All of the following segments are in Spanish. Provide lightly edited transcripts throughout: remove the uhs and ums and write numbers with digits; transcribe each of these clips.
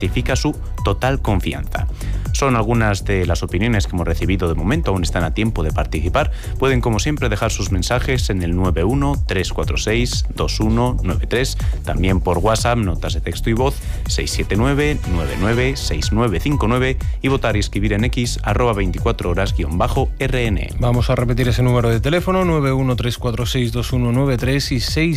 Significa su total confianza. Son algunas de las opiniones que hemos recibido de momento, aún están a tiempo de participar. Pueden, como siempre, dejar sus mensajes en el 91-346-2193, también por WhatsApp, notas de texto y voz, 679-996959 y votar y escribir en X, @24horas_RN. Vamos a repetir ese número de teléfono, 91-346-2193 y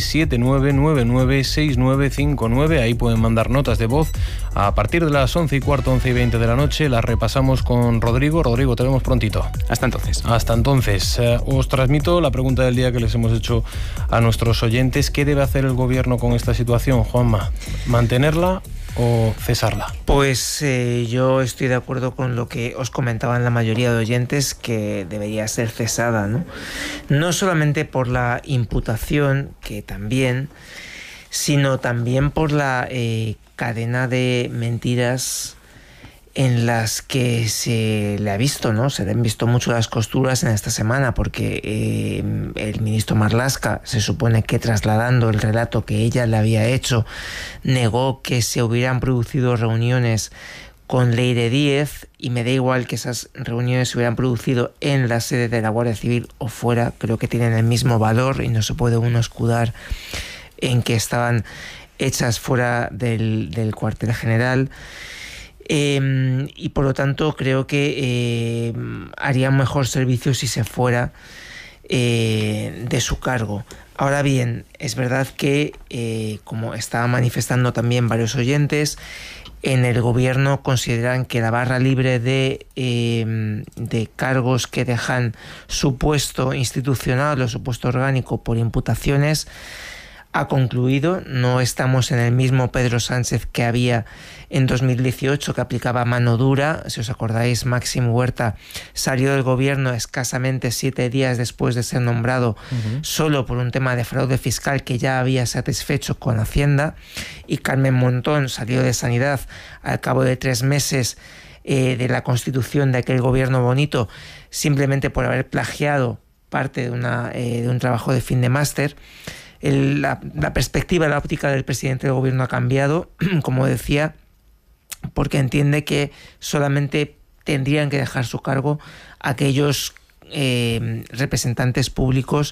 679-996959. Ahí pueden mandar notas de voz. A partir de las 11:15, 11:20 de la noche, las repasamos con Rodrigo. Rodrigo, te vemos prontito. Hasta entonces. Hasta entonces. Os transmito la pregunta del día que les hemos hecho a nuestros oyentes. ¿Qué debe hacer el gobierno con esta situación, Juanma? ¿Mantenerla o cesarla? Pues yo estoy de acuerdo con lo que os comentaban la mayoría de oyentes, que debería ser cesada, ¿no? No solamente por la imputación, que también, sino también por la cadena de mentiras en las que se le ha visto, ¿no? Se le han visto mucho las costuras en esta semana, porque el ministro Marlaska se supone que, trasladando el relato que ella le había hecho, negó que se hubieran producido reuniones con Leire Díez, y me da igual que esas reuniones se hubieran producido en la sede de la Guardia Civil o fuera, creo que tienen el mismo valor y no se puede uno escudar en que estaban hechas fuera del cuartel general. Y por lo tanto creo que haría un mejor servicio si se fuera de su cargo. Ahora bien, es verdad que, como estaban manifestando también varios oyentes, en el gobierno consideran que la barra libre de cargos que dejan su puesto institucional o su puesto orgánico por imputaciones ha concluido. No estamos en el mismo Pedro Sánchez que había en 2018, que aplicaba mano dura. Si os acordáis, Máximo Huerta salió del gobierno escasamente 7 días después de ser nombrado, solo por un tema de fraude fiscal que ya había satisfecho con Hacienda, y Carmen Montón salió de Sanidad al cabo de 3 meses de la constitución de aquel gobierno bonito, simplemente por haber plagiado parte de un trabajo de fin de máster. La perspectiva, la óptica del presidente del gobierno ha cambiado, como decía, porque entiende que solamente tendrían que dejar su cargo aquellos representantes públicos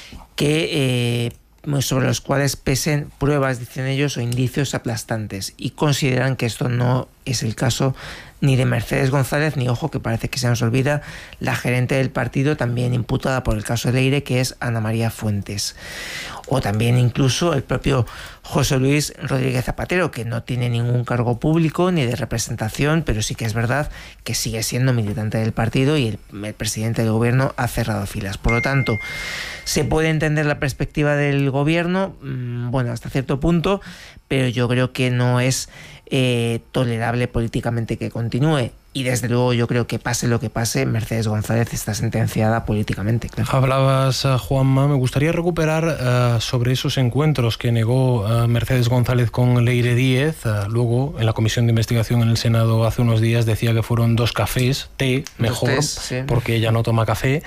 que sobre los cuales pesen pruebas, dicen ellos, o indicios aplastantes, y consideran que esto no es el caso ni de Mercedes González, ni, ojo, que parece que se nos olvida, la gerente del partido, también imputada por el caso de Leire, que es Ana María Fuentes, o también incluso el propio José Luis Rodríguez Zapatero, que no tiene ningún cargo público ni de representación, pero sí que es verdad que sigue siendo militante del partido, y el presidente del gobierno ha cerrado filas. Por lo tanto, se puede entender la perspectiva del gobierno, bueno, hasta cierto punto, pero yo creo que no es tolerable políticamente que continúe. Y desde luego yo creo que pase lo que pase, Mercedes González está sentenciada políticamente, claro. Hablabas, Juanma, me gustaría recuperar sobre esos encuentros que negó Mercedes González con Leire Díez. Luego, en la comisión de investigación en el Senado hace unos días, decía que fueron 2 cafés, té, mejor, sí, porque ella no toma café.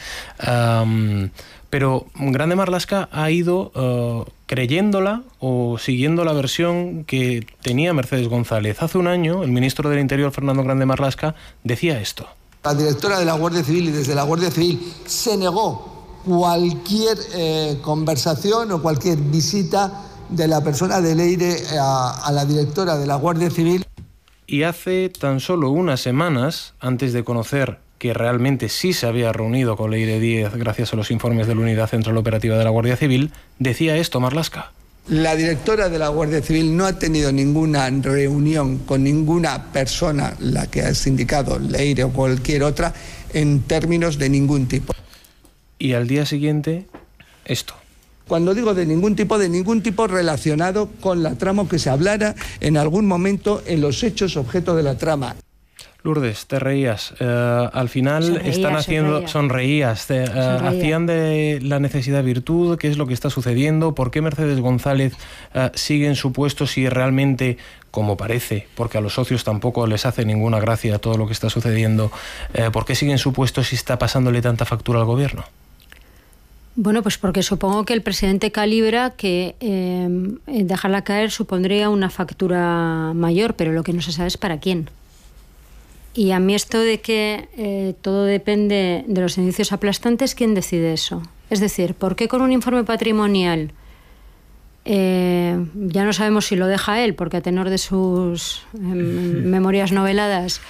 Pero Grande Marlaska ha ido creyéndola o siguiendo la versión que tenía Mercedes González. Hace un año, el ministro del Interior, Fernando Grande Marlaska, decía esto. La directora de la Guardia Civil, y desde la Guardia Civil se negó cualquier conversación o cualquier visita de la persona de Leire a la directora de la Guardia Civil. Y hace tan solo unas semanas, antes de conocer que realmente sí se había reunido con Leire Díez gracias a los informes de la Unidad Central Operativa de la Guardia Civil, decía esto Marlaska. La directora de la Guardia Civil no ha tenido ninguna reunión con ninguna persona, la que has indicado, Leire o cualquier otra, en términos de ningún tipo. Y al día siguiente, esto. Cuando digo de ningún tipo relacionado con la trama, que se hablara en algún momento en los hechos objeto de la trama. Lourdes, te reías. Al final sonreías. Hacían de la necesidad virtud. ¿Qué es lo que está sucediendo? ¿Por qué Mercedes González sigue en su puesto si realmente, como parece, porque a los socios tampoco les hace ninguna gracia todo lo que está sucediendo, por qué sigue en su puesto si está pasándole tanta factura al gobierno? Bueno, pues porque supongo que el presidente calibra que dejarla caer supondría una factura mayor, pero lo que no se sabe es para quién. Y a mí esto de que todo depende de los indicios aplastantes, ¿quién decide eso? Es decir, ¿por qué con un informe patrimonial ya no sabemos si lo deja él, porque a tenor de sus memorias noveladas,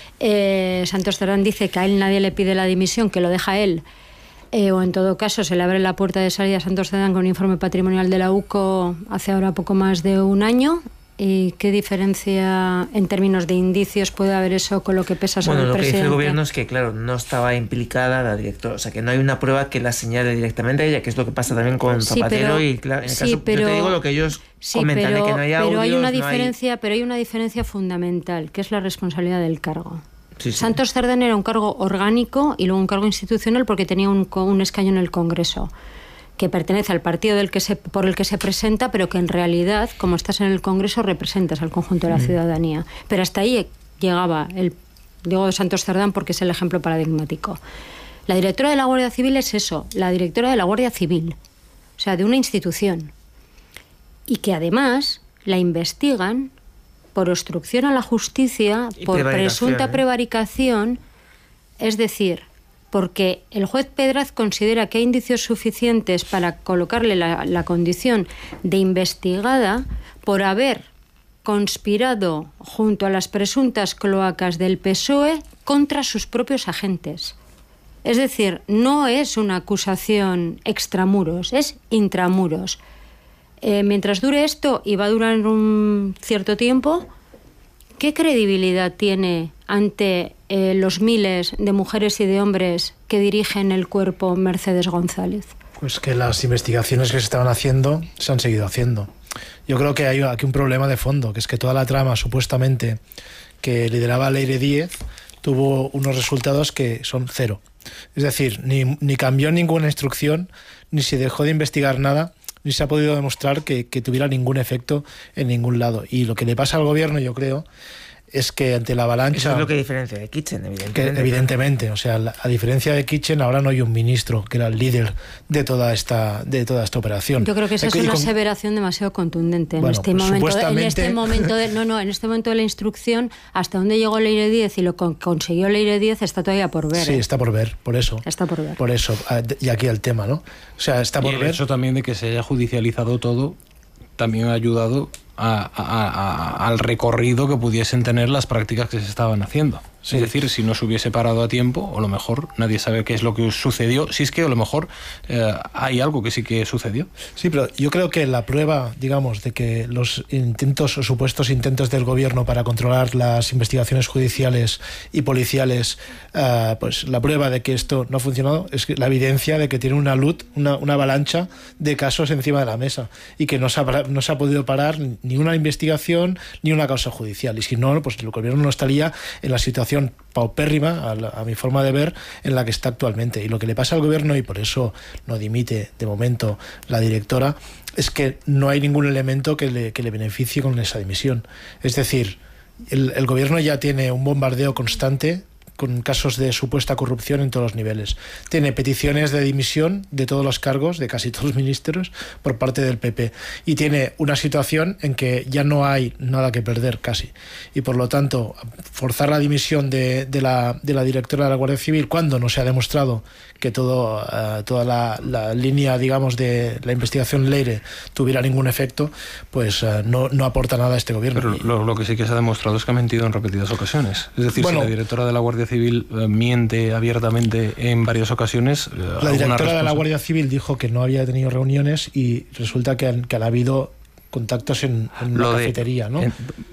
Santos Cerdán dice que a él nadie le pide la dimisión, que lo deja él, o en todo caso se le abre la puerta de salida a Santos Cerdán con un informe patrimonial de la UCO hace ahora poco más de un año? ¿Y qué diferencia en términos de indicios puede haber eso con lo que pesa sobre el presidente? Bueno, lo que dice el gobierno es que, claro, no estaba implicada la directora, o sea, que no hay una prueba que la señale directamente a ella, que es lo que pasa también con Zapatero, y claro, en el caso, yo te digo lo que ellos comentan, de que no hay audios, pero hay una diferencia fundamental, que es la responsabilidad del cargo. Sí. Santos Cerdán era un cargo orgánico y luego un cargo institucional porque tenía un escaño en el Congreso, que pertenece al partido por el que se presenta, pero que en realidad, como estás en el Congreso, representas al conjunto de la ciudadanía. Pero hasta ahí llegaba digo Santos Cerdán porque es el ejemplo paradigmático. La directora de la Guardia Civil es eso, la directora de la Guardia Civil, o sea, de una institución, y que además la investigan por obstrucción a la justicia, por presunta prevaricación, es decir, porque el juez Pedraz considera que hay indicios suficientes para colocarle la condición de investigada por haber conspirado junto a las presuntas cloacas del PSOE contra sus propios agentes. Es decir, no es una acusación extramuros, es intramuros. Mientras dure esto, y va a durar un cierto tiempo, ¿qué credibilidad tiene ante los miles de mujeres y de hombres que dirigen el cuerpo Mercedes González? Pues que las investigaciones que se estaban haciendo se han seguido haciendo. Yo creo que hay aquí un problema de fondo, que es que toda la trama supuestamente que lideraba Leire Díez tuvo unos resultados que son cero. Es decir, ni cambió ninguna instrucción, ni se dejó de investigar nada, ni se ha podido demostrar que tuviera ningún efecto en ningún lado. Y lo que le pasa al gobierno, yo creo, es que ante la avalancha... Eso es lo que diferencia de Kitchen, evidentemente. Evidentemente, o sea, a diferencia de Kitchen, ahora no hay un ministro que era el líder de toda esta operación. Yo creo que esa es una aseveración demasiado contundente en este momento de la instrucción. Hasta dónde llegó Leire Díez y lo consiguió Leire Díez está todavía por ver. Sí, está por ver, por eso. Está por ver. Por eso, y aquí el tema, ¿no? O sea, está por ver. El hecho también de que se haya judicializado todo también ha ayudado al recorrido que pudiesen tener las prácticas que se estaban haciendo. Sí. Es decir, si no se hubiese parado a tiempo, a lo mejor nadie sabe qué es lo que sucedió. Si es que a lo mejor hay algo que sí que sucedió. Sí, pero yo creo que la prueba, digamos, de que los intentos o supuestos intentos del gobierno para controlar las investigaciones judiciales y policiales, pues la prueba de que esto no ha funcionado es la evidencia de que tiene una avalancha de casos encima de la mesa y que no se ha podido parar ni una investigación ni una causa judicial. Y si no, pues el gobierno no estaría en la situación paupérrima, a mi forma de ver, en la que está actualmente. Y lo que le pasa al gobierno, y por eso no dimite de momento la directora, es que no hay ningún elemento que le beneficie con esa dimisión. Es decir, el gobierno ya tiene un bombardeo constante con casos de supuesta corrupción en todos los niveles. Tiene peticiones de dimisión de todos los cargos, de casi todos los ministros, por parte del PP. Y tiene una situación en que ya no hay nada que perder casi. Y por lo tanto, forzar la dimisión de la directora de la Guardia Civil cuando no se ha demostrado que toda la línea, digamos, de la investigación Leire tuviera ningún efecto, pues no aporta nada a este gobierno. Pero lo que sí que se ha demostrado es que ha mentido en repetidas ocasiones. Es decir, si la directora de la Guardia Civil miente abiertamente en varias ocasiones... La directora de la Guardia Civil dijo que no había tenido reuniones y resulta que han habido contactos en una cafetería, ¿no?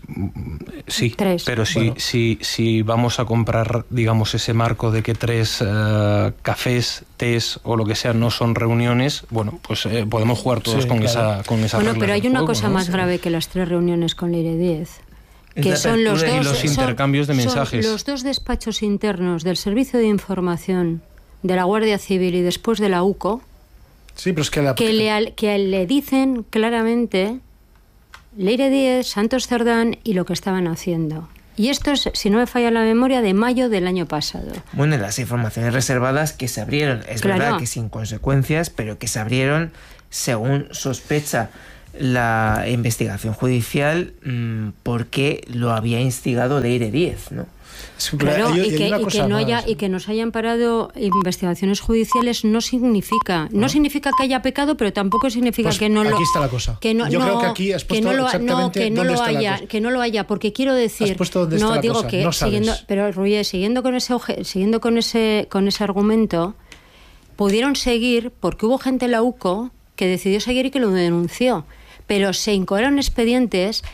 Sí, 3. Pero si vamos a comprar, digamos, ese marco de que 3 cafés, tés o lo que sea no son reuniones, bueno, pues podemos jugar todos con esa Bueno, pero hay una cosa más grave que las 3 reuniones con Leire Díez, que son los intercambios de mensajes. Son los 2 despachos internos del Servicio de Información de la Guardia Civil y después de la UCO, sí, pero es que le dicen claramente Leire Díez, Santos Cerdán y lo que estaban haciendo. Y esto es, si no me falla la memoria, de mayo del año pasado. Bueno, las informaciones reservadas que se abrieron, es verdad que sin consecuencias, pero que se abrieron según sospecha la investigación judicial porque lo había instigado Leire Díez, ¿no? Claro, y que nos hayan parado investigaciones judiciales no significa que haya pecado, pero tampoco significa que no lo... Aquí está la cosa. Que no, yo creo que aquí has puesto exactamente dónde está la cosa. Que no lo haya, porque quiero decir... Has puesto dónde está la cosa, que no sabes. Pero Ruiz, siguiendo con ese argumento, pudieron seguir porque hubo gente en la UCO que decidió seguir y que lo denunció. Pero se incoaron expedientes.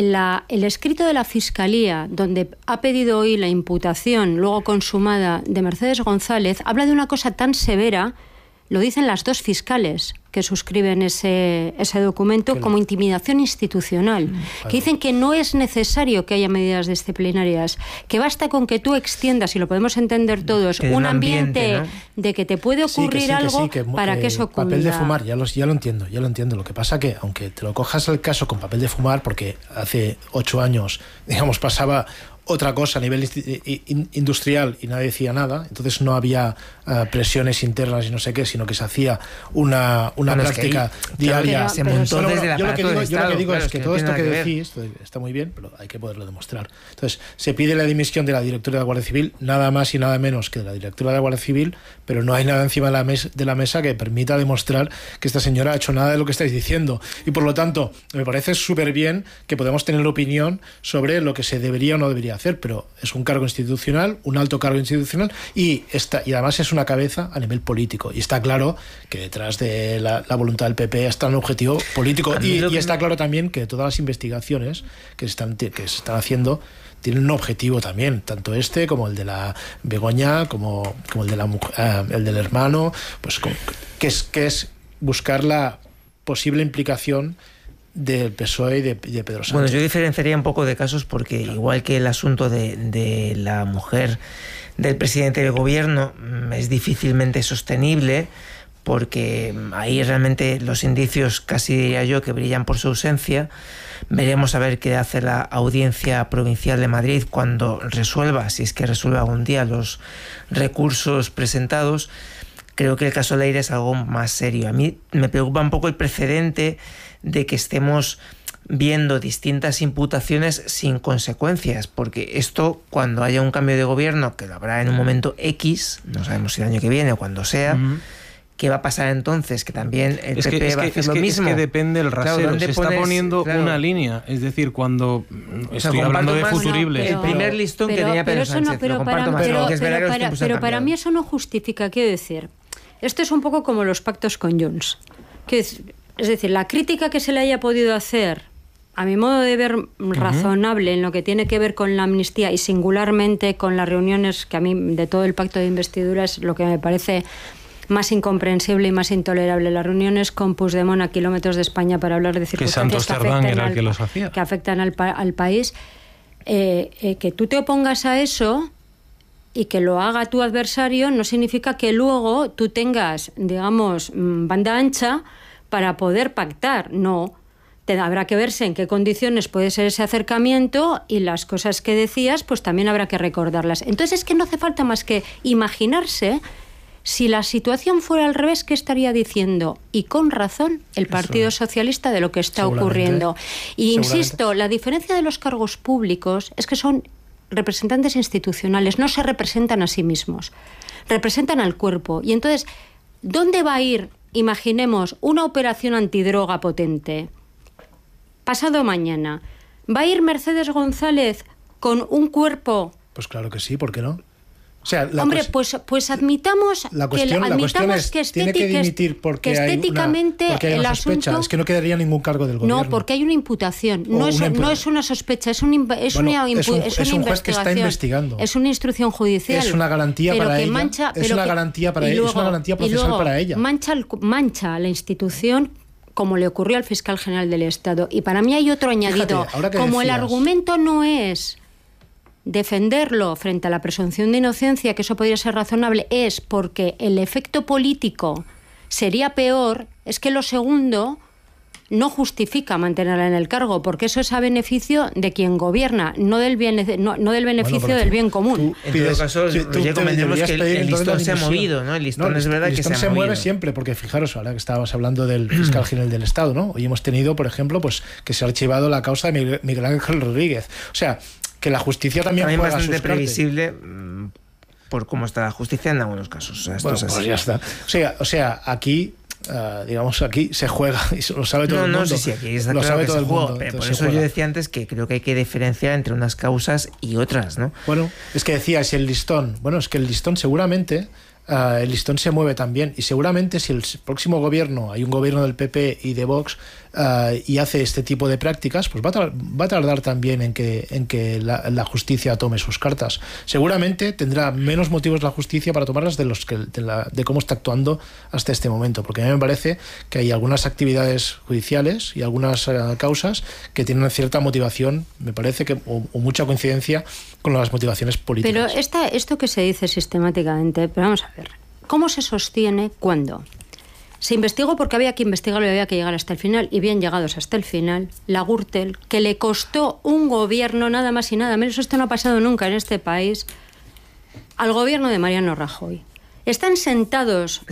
El escrito de la Fiscalía, donde ha pedido hoy la imputación, luego consumada, de Mercedes González, habla de una cosa tan severa, lo dicen las dos fiscales que suscriben ese documento, como intimidación institucional, que dicen que no es necesario que haya medidas disciplinarias, que basta con que tú extiendas, y lo podemos entender todos, un ambiente, ¿no?, de que te puede ocurrir algo para que eso cunda. Papel de fumar, ya lo entiendo. Lo que pasa que, aunque te lo cojas el caso con papel de fumar, porque hace 8 años, digamos, pasaba otra cosa a nivel industrial y nadie decía nada, entonces no había presiones internas y no sé qué, sino que se hacía una práctica diaria. Se montó desde el aparato del Estado. Yo lo que digo es que todo esto que decís está muy bien, pero hay que poderlo demostrar. Entonces, se pide la dimisión de la directora de la Guardia Civil, nada más y nada menos que de la directora de la Guardia Civil, pero no hay nada encima de la mesa que permita demostrar que esta señora ha hecho nada de lo que estáis diciendo. Y por lo tanto, me parece súper bien que podamos tener opinión sobre lo que se debería o no debería hacer, pero es un cargo institucional, un alto cargo institucional, y además es una cabeza a nivel político, y está claro que detrás de la voluntad del PP está un objetivo político, y está claro también que todas las investigaciones que se están haciendo tienen un objetivo también, tanto como el de la Begoña, como el de el del hermano, pues que es buscar la posible implicación del PSOE y de Pedro Sánchez. Bueno, yo diferenciaría un poco de casos porque igual que el asunto de la mujer del presidente del gobierno es difícilmente sostenible, porque ahí realmente los indicios, casi diría yo, que brillan por su ausencia. Veremos a ver qué hace la Audiencia Provincial de Madrid cuando resuelva, si es que resuelve algún día, los recursos presentados. Creo que el caso Leire es algo más serio. A mí me preocupa un poco el precedente de que estemos viendo distintas imputaciones sin consecuencias, porque esto, cuando haya un cambio de gobierno, que lo habrá en un momento X, no sabemos si el año que viene o cuando sea, ¿qué va a pasar entonces? Que también el PP va a hacer lo mismo. Es que depende el rasero. Claro, se está poniendo una línea. Es decir, cuando estoy hablando de futuribles... El primer listón que tenía Pedro Sánchez. Pero para mí eso no justifica. Quiero decir, esto es un poco como los pactos con Junts. Es decir, la crítica que se le haya podido hacer, a mi modo de ver, razonable en lo que tiene que ver con la amnistía y singularmente con las reuniones, que a mí de todo el pacto de investidura es lo que me parece más incomprensible y más intolerable, las reuniones con Puigdemont a kilómetros de España para hablar de circunstancias que afectan al país, que tú te opongas a eso y que lo haga tu adversario no significa que luego tú tengas, digamos, banda ancha para poder pactar. No, habrá que verse en qué condiciones puede ser ese acercamiento, y las cosas que decías pues también habrá que recordarlas. Entonces es que no hace falta más que imaginarse si la situación fuera al revés, ¿qué estaría diciendo? Y con razón el Partido Socialista de lo que está ocurriendo. Y insisto, la diferencia de los cargos públicos es que son representantes institucionales, no se representan a sí mismos, representan al cuerpo. Y entonces, ¿dónde va a ir? Imaginemos una operación antidroga potente. Pasado mañana, ¿va a ir Mercedes González con un cuerpo? Pues claro que sí, ¿por qué no? O sea, pues admitamos que tiene que dimitir porque estéticamente hay una sospecha. Asunto, es que no quedaría ningún cargo del gobierno. No, porque hay una imputación. No es una sospecha, es una investigación. Juez que está investigando. Es una instrucción judicial. Es una garantía para ella. Es una garantía procesal para ella. Mancha a la institución, como le ocurrió al fiscal general del Estado. Y para mí hay otro añadido. Como el argumento no es defenderlo frente a la presunción de inocencia, que eso podría ser razonable, es porque el efecto político sería peor, es que lo segundo no justifica mantenerla en el cargo, porque eso es a beneficio de quien gobierna, no del beneficio del bien común. En todo caso, ya convenimos que el listón se ha movido, ¿no? El listón es verdad que se mueve siempre, porque fijaros, ahora que estábamos hablando del fiscal general del Estado, ¿no? Hoy hemos tenido, por ejemplo, pues que se ha archivado la causa de Miguel Ángel Rodríguez. O sea, que la justicia también juega bastante sus previsible por cómo está la justicia en algunos casos. O sea, esto es así. Pues ya está. O sea, aquí digamos, aquí se juega y lo sabe todo el mundo. Sí, aquí está claro que se juega, pero por eso yo decía antes que creo que hay que diferenciar entre unas causas y otras, ¿no? Bueno, es que decía, si el listón, es que el listón seguramente, el listón se mueve también, y seguramente si el próximo gobierno, hay un gobierno del PP y de Vox, y hace este tipo de prácticas, pues va a tardar también en que la justicia tome sus cartas. Seguramente tendrá menos motivos la justicia para tomarlas de cómo está actuando hasta este momento, porque a mí me parece que hay algunas actividades judiciales y algunas causas que tienen cierta motivación, me parece que o mucha coincidencia con las motivaciones políticas. Pero esto que se dice sistemáticamente, pero vamos a ver, ¿cómo se sostiene cuando se investigó porque había que investigarlo y había que llegar hasta el final, y bien llegados hasta el final, la Gürtel, que le costó un gobierno, nada más y nada menos, esto no ha pasado nunca en este país, al gobierno de Mariano Rajoy? Están sentados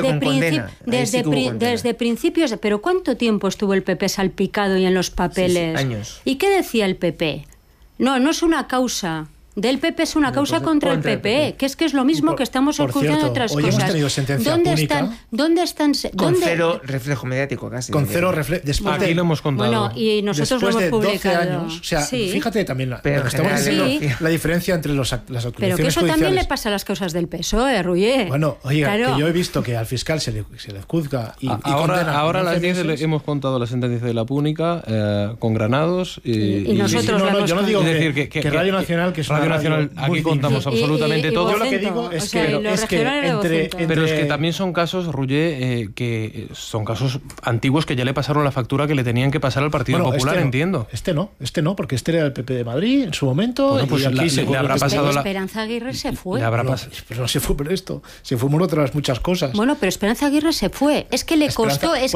desde principios, pero ¿cuánto tiempo estuvo el PP salpicado y en los papeles? Sí, años. ¿Y qué decía el PP? No es una causa del PP, es una causa contra el PP, que es lo mismo que estamos escuchando otras cosas. Hemos tenido sentencia pública. ¿Dónde están? Con cero reflejo mediático casi. Con cero reflejo. Aquí lo hemos contado. Bueno, y nosotros lo hemos publicado. 12 años, o sea, sí. Fíjate también estamos diciendo la diferencia entre las actuaciones judiciales. Pero que eso también le pasa a las causas del PSOE, Rullé. Bueno, oiga, claro, que yo he visto que al fiscal se le juzga y condena. Ahora a las 10 hemos contado la sentencia de la Púnica con Granados y nosotros yo no digo que Radio Nacional, que es Radio Nacional, aquí contamos absolutamente todo. Yo lo que digo es pero es que también son casos, Rullé, que son casos antiguos que ya le pasaron la factura que le tenían que pasar al Partido Popular, entiendo. Este no, porque este era el PP de Madrid en su momento. Bueno, pues y aquí le habrá pasado Esperanza Aguirre se fue. Pero no se fue por esto, se fue por otras muchas cosas. Bueno, pero Esperanza Aguirre se fue. Es que le costó, el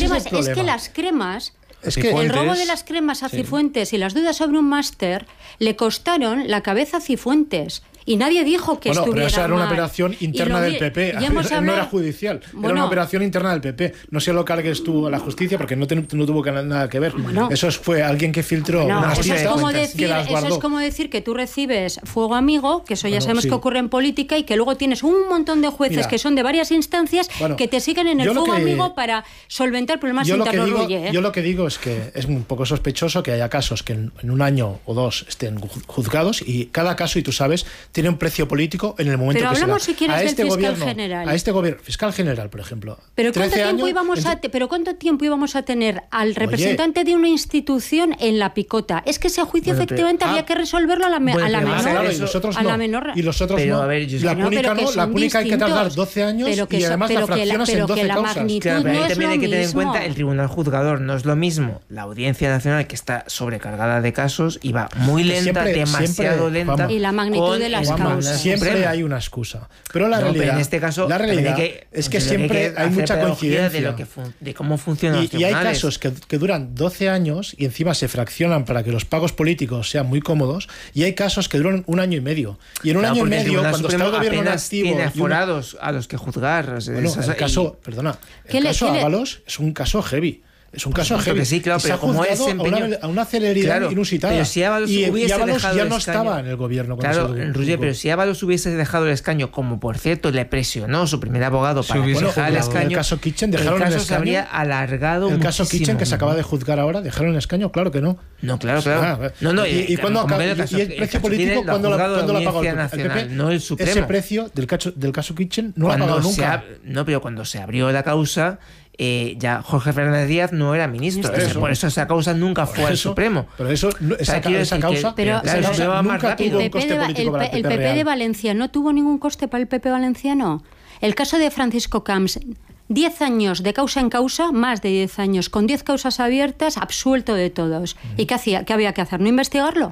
robo de las cremas a Cifuentes y las dudas sobre un máster le costaron la cabeza a Cifuentes. Y nadie dijo que estuviera pero esa era una mal. operación interna del PP, no era judicial, era una operación interna del PP. No se lo cargues tú a la justicia porque no tuvo nada que ver. Eso fue alguien que filtró unas eso es como decir que tú recibes fuego amigo, que eso ya sabemos que ocurre en política, y que luego tienes un montón de jueces que son de varias instancias que te siguen en el fuego amigo para solventar problemas internos. Yo lo que digo es que es un poco sospechoso que haya casos que en un año o dos estén juzgados, y cada caso, y tú sabes, tiene un precio político en el momento pero que hablamos, se da. Si quieres, a este del fiscal gobierno, general. A este gobierno, fiscal general, por ejemplo. ¿Pero cuánto tiempo íbamos a tener al representante de una institución en la picota? Es que ese juicio efectivamente había que resolverlo a la menor. Y los otros no. La púnica hay que tardar 12 años y además la fraccionas en 12 causas. Claro, pero ahí también hay que tener en cuenta el tribunal juzgador. No es lo mismo la Audiencia Nacional, que está sobrecargada de casos y va muy lenta, demasiado lenta. Y la magnitud de las causas. Siempre hay una excusa. Pero la realidad, en este caso, es que siempre hay mucha coincidencia de cómo funcionan los tribunales. Y hay casos que duran 12 años y encima se fraccionan para que los pagos políticos sean muy cómodos, y hay casos que duran un año y medio. Y en un año y medio, cuando está el gobierno activo, tiene aforados a los que juzgar. El caso Ábalos es un caso heavy. Es un caso heavy. Sí, claro, pero como es a una celeridad inusitada. Pero si Ábalos hubiese dejado ya no estaba en el gobierno. Claro, Roger, pero si Ábalos hubiese dejado el escaño, como por cierto le presionó su primer abogado para que dejara el escaño, el caso Kitchen, dejaron el caso el escaño. Se habría alargado muchísimo. El caso Kitchen, que se acaba de juzgar ahora, ¿dejaron el escaño? Claro que no. No, claro. ¿Y el precio político cuándo lo ha pagado el PP? No el Supremo. Ese precio del caso Kitchen no lo ha pagado nunca. No, pero cuando se abrió la causa, ya Jorge Fernández Díaz no era ministro. Por eso esa causa nunca fue al Supremo. Pero esa causa nunca tuvo un coste político para el PP. El PP de Valencia no tuvo ningún coste para el PP valenciano. El caso de Francisco Camps, 10 años de causa en causa, más de 10 años, con 10 causas abiertas, absuelto de todos. ¿Y qué había que hacer? ¿No investigarlo?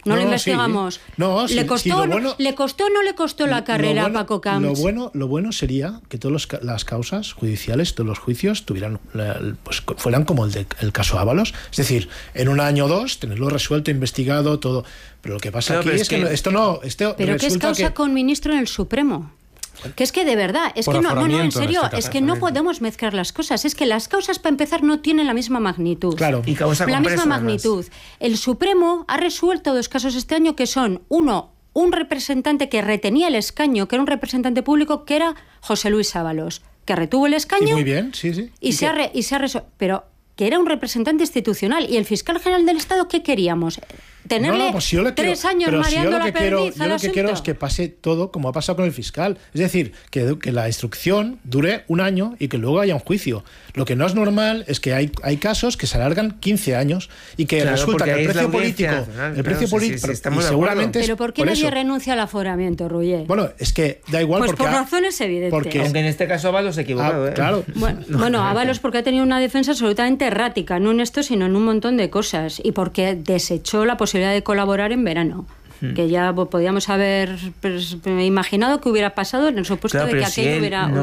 No lo investigamos. Sí. No, ¿Le costó o no le costó la carrera a Paco Camps? Lo bueno sería que todas las causas judiciales, todos los juicios fueran como el caso Ábalos. Es decir, en un año o dos, tenerlo resuelto, investigado, todo. Pero lo que pasa aquí es que esto no... Pero ¿qué es causa con ministro en el Supremo? Que es que de verdad, es que no, en serio, es que no podemos mezclar las cosas. Es que las causas, para empezar, no tienen la misma magnitud. Claro. Y causa la misma magnitud. El Supremo ha resuelto 2 casos este año que son, uno, un representante que retenía el escaño, que era un representante público, que era José Luis Ábalos, que retuvo el escaño. Y muy bien, sí. Y se ha resuelto. Pero que era un representante institucional. ¿Y el fiscal general del Estado qué queríamos? ¿Tenerle 3 años mareando la perdiz al asunto? Yo lo que quiero es que pase todo como ha pasado con el fiscal. Es decir, que la instrucción dure 1 año y que luego haya un juicio. Lo que no es normal es que hay casos que se alargan 15 años y que resulta que el precio político... Estamos seguramente... ¿Pero por qué nadie renuncia al aforamiento, Ruller? Bueno, es que da igual pues porque... por razones evidentes. Aunque en este caso Ábalos se equivocó. Claro. Bueno, Ábalos porque ha tenido una defensa absolutamente errática, no en esto, sino en un montón de cosas. Y porque desechó la posibilidad de colaborar en verano, que ya podíamos haber imaginado que hubiera pasado en el supuesto de que aquello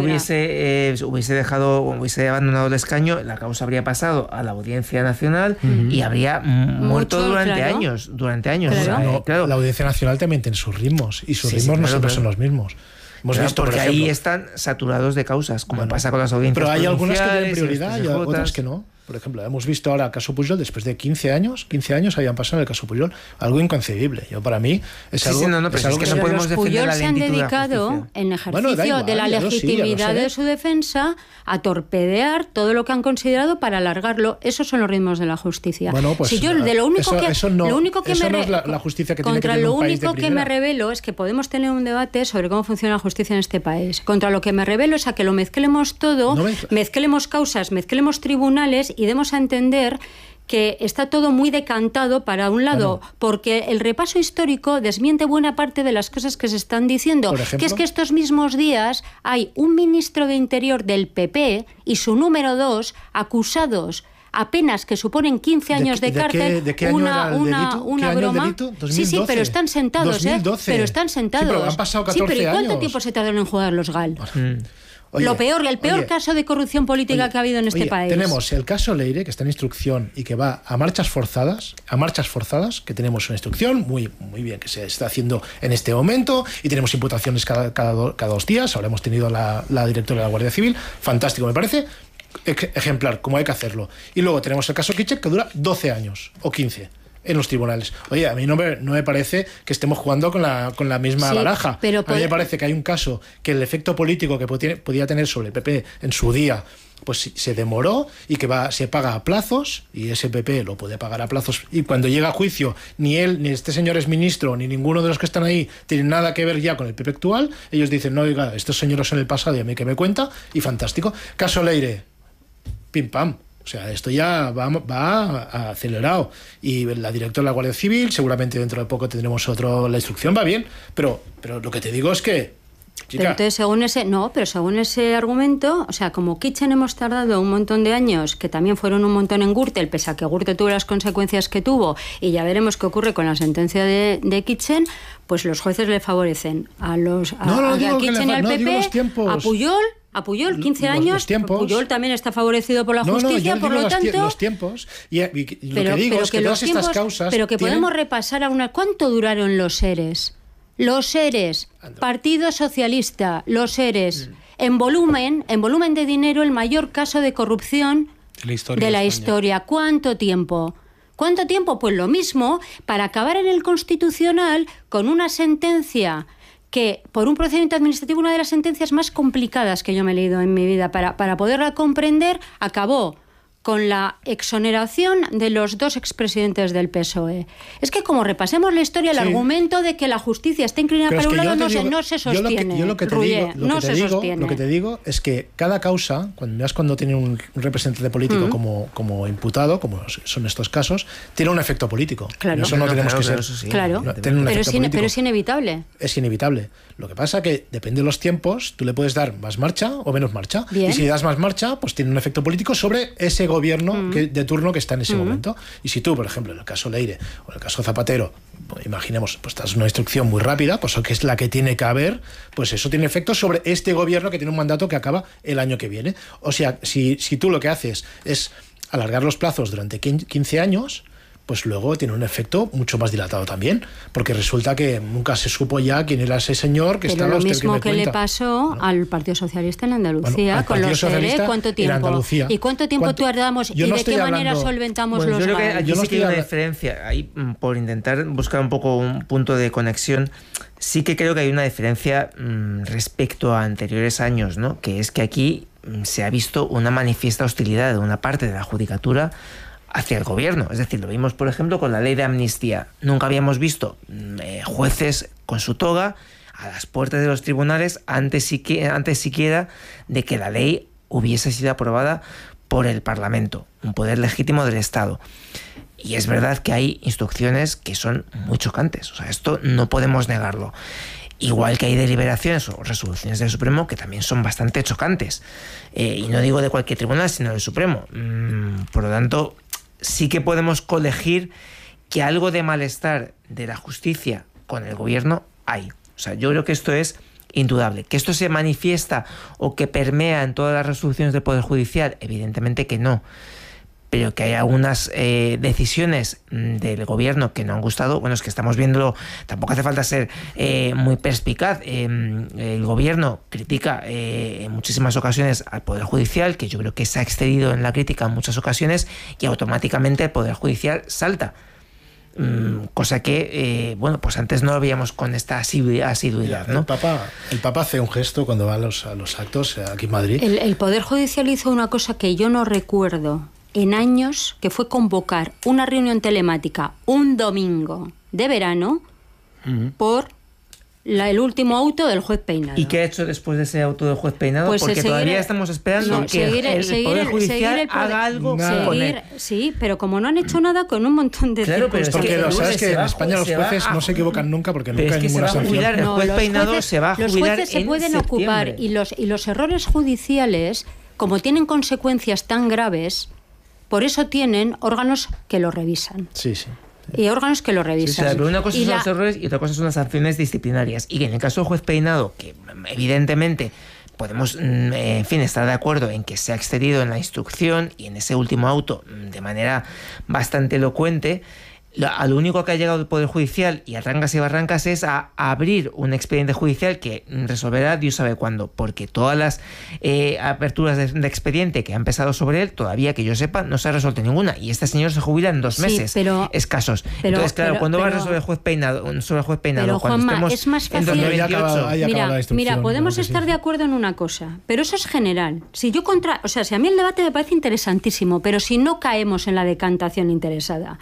hubiese abandonado el escaño, la causa habría pasado a la Audiencia Nacional y habría muerto durante años. Claro. La Audiencia Nacional también tiene sus ritmos y sus ritmos no siempre son los mismos. Hemos visto, porque por ejemplo, ahí están saturados de causas, como pasa con las audiencias. Pero hay algunas que tienen prioridad y otras que no. Por ejemplo, hemos visto ahora el caso Pujol, después de 15 años habían pasado en el caso Pujol, algo inconcebible. Para mí es algo... pero es que no podemos defender la lentitud de la justicia. Pujol se han dedicado, en ejercicio de la legitimidad de su defensa, a torpedear todo lo que han considerado para alargarlo. Esos son los ritmos de la justicia. Bueno, pues si yo de lo único que no es la justicia que tiene que tener un país de primera. Contra lo único que me rebelo es que podemos tener un debate sobre cómo funciona la justicia en este país. Contra lo que me rebelo es a que lo mezclemos todo, mezclemos causas, mezclemos tribunales y demos a entender que está todo muy decantado para un lado, porque el repaso histórico desmiente buena parte de las cosas que se están diciendo, que es que estos mismos días hay un ministro de Interior del PP y su número 2 acusados apenas que suponen 15 años de cárcel. ¿De qué año era el delito? Una broma. El delito? 2012. Sí, pero están sentados, 2012. Pero están sentados. Sí, pero han pasado 14 pero ¿y cuánto años? tiempo se tardaron en juzgar los GAL? Oye, el peor caso de corrupción política que ha habido en este país. Tenemos el caso Leire, que está en instrucción y que va a marchas forzadas, que tenemos una instrucción muy bien que se está haciendo en este momento, y tenemos imputaciones cada 2 días. Ahora hemos tenido la directora de la Guardia Civil, fantástico, me parece, ejemplar, como hay que hacerlo. Y luego tenemos el caso Kitchen, que dura 12 años o 15 en los tribunales. Oye, a mí no me parece que estemos jugando con la misma baraja. A mí me parece que hay un caso que el efecto político que podía tener sobre el PP en su día pues se demoró y que se paga a plazos, y ese PP lo puede pagar a plazos, y cuando llega a juicio ni él, ni este señor es ministro, ni ninguno de los que están ahí tienen nada que ver ya con el PP actual. Ellos dicen, no, oiga, estos señores son el pasado y a mí que me cuenta, y fantástico. Caso Leire, pim pam. O sea, esto ya va acelerado. Y la directora de la Guardia Civil, seguramente dentro de poco tendremos la instrucción, va bien. Pero lo que te digo es que, chica... Pero entonces, según ese argumento, o sea, como Kitchen hemos tardado un montón de años, que también fueron un montón en Gürtel, pese a que Gürtel tuvo las consecuencias que tuvo, y ya veremos qué ocurre con la sentencia de Kitchen, pues los jueces le favorecen a Kitchen y al PP, a Pujol, 15 años, Pujol también está favorecido por la justicia, por lo tanto... Los tiempos, y lo que digo es que todas estas causas... Pero que podemos repasar ¿cuánto duraron los ERES? Los ERES, Partido Socialista, los ERES, en volumen de dinero, el mayor caso de corrupción de la historia. ¿Cuánto tiempo? ¿Cuánto tiempo? Pues lo mismo, para acabar en el Constitucional con una sentencia que, por un procedimiento administrativo, una de las sentencias más complicadas que yo me he leído en mi vida, para poderla comprender, acabó con la exoneración de los 2 expresidentes del PSOE. Es que como repasemos la historia, el argumento de que la justicia está inclinada para un lado no se sostiene. Lo que te digo es que cada causa, cuando tiene un representante político como imputado, como son estos casos, tiene un efecto político. Claro. Eso no tenemos que ser. Claro. Pero es inevitable. Es inevitable. Lo que pasa que depende de los tiempos, tú le puedes dar más marcha o menos marcha. Bien. Y si le das más marcha, pues tiene un efecto político sobre ese gobierno de turno que está en ese momento. Y si tú, por ejemplo, en el caso Leire o en el caso Zapatero, pues imaginemos, pues das una instrucción muy rápida, pues que es la que tiene que haber, pues eso tiene efecto sobre este gobierno que tiene un mandato que acaba el año que viene. O sea, si tú lo que haces es alargar los plazos durante 15 años, pues luego tiene un efecto mucho más dilatado también, porque resulta que nunca se supo ya quién era ese señor que estaba usted que me cuenta. Pero lo mismo que le pasó al Partido Socialista en Andalucía, con los ERE, ¿cuánto tiempo? ¿Y cuánto tiempo tardamos? ¿Y de qué manera solventamos los yo creo que aquí sí que hay una diferencia, ahí, por intentar buscar un poco un punto de conexión, sí que creo que hay una diferencia respecto a anteriores años, ¿no? Que es que aquí se ha visto una manifiesta hostilidad de una parte de la judicatura hacia el gobierno. Es decir, lo vimos, por ejemplo, con la ley de amnistía. Nunca habíamos visto jueces con su toga a las puertas de los tribunales antes siquiera de que la ley hubiese sido aprobada por el Parlamento, un poder legítimo del Estado. Y es verdad que hay instrucciones que son muy chocantes. O sea, esto no podemos negarlo. Igual que hay deliberaciones o resoluciones del Supremo que también son bastante chocantes. Y no digo de cualquier tribunal, sino del Supremo. Por lo tanto, sí que podemos colegir que algo de malestar de la justicia con el gobierno hay. O sea, yo creo que esto es indudable. ¿Que esto se manifiesta o que permea en todas las resoluciones del Poder Judicial? Evidentemente que no. Pero que hay algunas decisiones del gobierno que no han gustado, bueno, es que estamos viéndolo, tampoco hace falta ser muy perspicaz. El gobierno critica en muchísimas ocasiones al Poder Judicial, que yo creo que se ha excedido en la crítica en muchas ocasiones, y automáticamente el Poder Judicial salta. Cosa que, bueno, pues antes no lo veíamos con esta asiduidad, ¿no? El Papa hace un gesto cuando va a los actos aquí en Madrid. El Poder Judicial hizo una cosa que yo no recuerdo en años, que fue convocar una reunión telemática un domingo de verano por el último auto del juez Peinado. ¿Y qué ha hecho después de ese auto del juez Peinado? Pues porque todavía estamos esperando que el Poder Judicial haga algo con él. Sí, pero como no han hecho nada con un montón de circunstancias. Porque lo sabes que en España los jueces no se equivocan nunca porque nunca hay ninguna sanción. El juez Peinado se va a jubilar. Los jueces se pueden ocupar y los errores judiciales, como tienen consecuencias tan graves, por eso tienen órganos que lo revisan. Sí, sí. Y órganos que lo revisan. Sí, pero una cosa son los errores y otra cosa son las sanciones disciplinarias. Y en el caso del juez Peinado, que evidentemente podemos, en fin, estar de acuerdo en que se ha excedido en la instrucción y en ese último auto de manera bastante elocuente, a lo único que ha llegado el Poder Judicial y a trancas y barrancas es a abrir un expediente judicial que resolverá Dios sabe cuándo, porque todas las aperturas de expediente que ha empezado sobre él, todavía que yo sepa, no se ha resuelto ninguna, y este señor se jubila en 2 meses escasos. Entonces, claro, ¿cuándo va a resolver el juez Peinado? Pero, cuando Juanma, es más fácil. En 2028. Mira, podemos estar de acuerdo en una cosa, pero eso es general. Si a mí el debate me parece interesantísimo, pero si no caemos en la decantación interesada.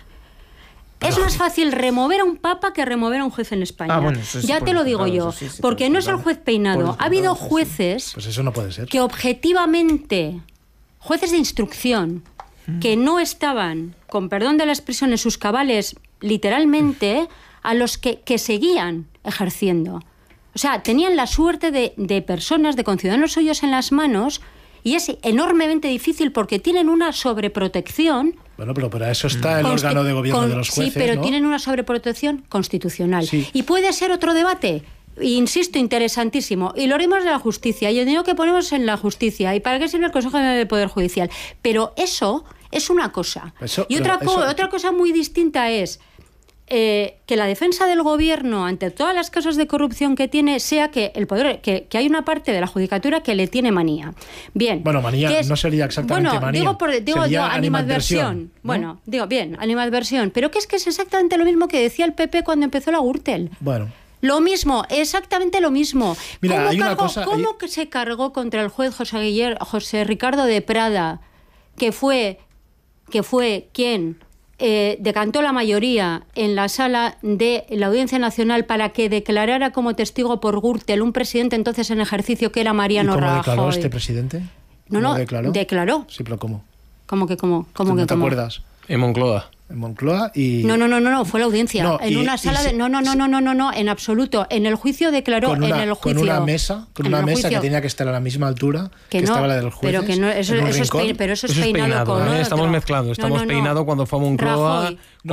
Es más fácil remover a un papa que remover a un juez en España. Bueno, ya te lo digo yo. Porque no es el juez Peinado. Ha habido jueces pues eso no puede ser. Que objetivamente, jueces de instrucción, que no estaban, con perdón de la expresión, en sus cabales, literalmente, a los que seguían ejerciendo. O sea, tenían la suerte de personas, de conciudadanos suyos en las manos, y es enormemente difícil porque tienen una sobreprotección. Bueno, pero para eso está el órgano de gobierno de los jueces, sí, pero ¿no? Tienen una sobreprotección constitucional. Sí. Y puede ser otro debate, insisto, interesantísimo. Y lo haremos de la justicia, y el dinero que ponemos en la justicia, y para qué sirve el Consejo General del Poder Judicial. Pero eso es una cosa. Otra cosa muy distinta es que la defensa del gobierno ante todas las casos de corrupción que tiene sea que el poder, que hay una parte de la judicatura que le tiene manía. Bien. Bueno, manía no sería exactamente manía. Digo animadversión. ¿No? Bueno, digo bien, animadversión. Pero que es exactamente lo mismo que decía el PP cuando empezó la Gürtel. Bueno. Lo mismo, exactamente lo mismo. Mira, ¿Cómo que se cargó contra el juez José Ricardo de Prada, que fue quien decantó la mayoría en la sala de la Audiencia Nacional para que declarara como testigo por Gürtel un presidente entonces en ejercicio que era Mariano Rajoy? ¿Y cómo declaró este presidente? No, declaró. Sí, pero ¿cómo? ¿Cómo que cómo? ¿No te acuerdas? En Moncloa. en Moncloa y... No, fue la audiencia. En una sala de... No, en absoluto. En el juicio declaró, en el juicio... Con una mesa que tenía que estar a la misma altura que estaba la del juez. Pero que no, eso es peinado con otro. Estamos mezclando, peinado cuando fue a Moncloa...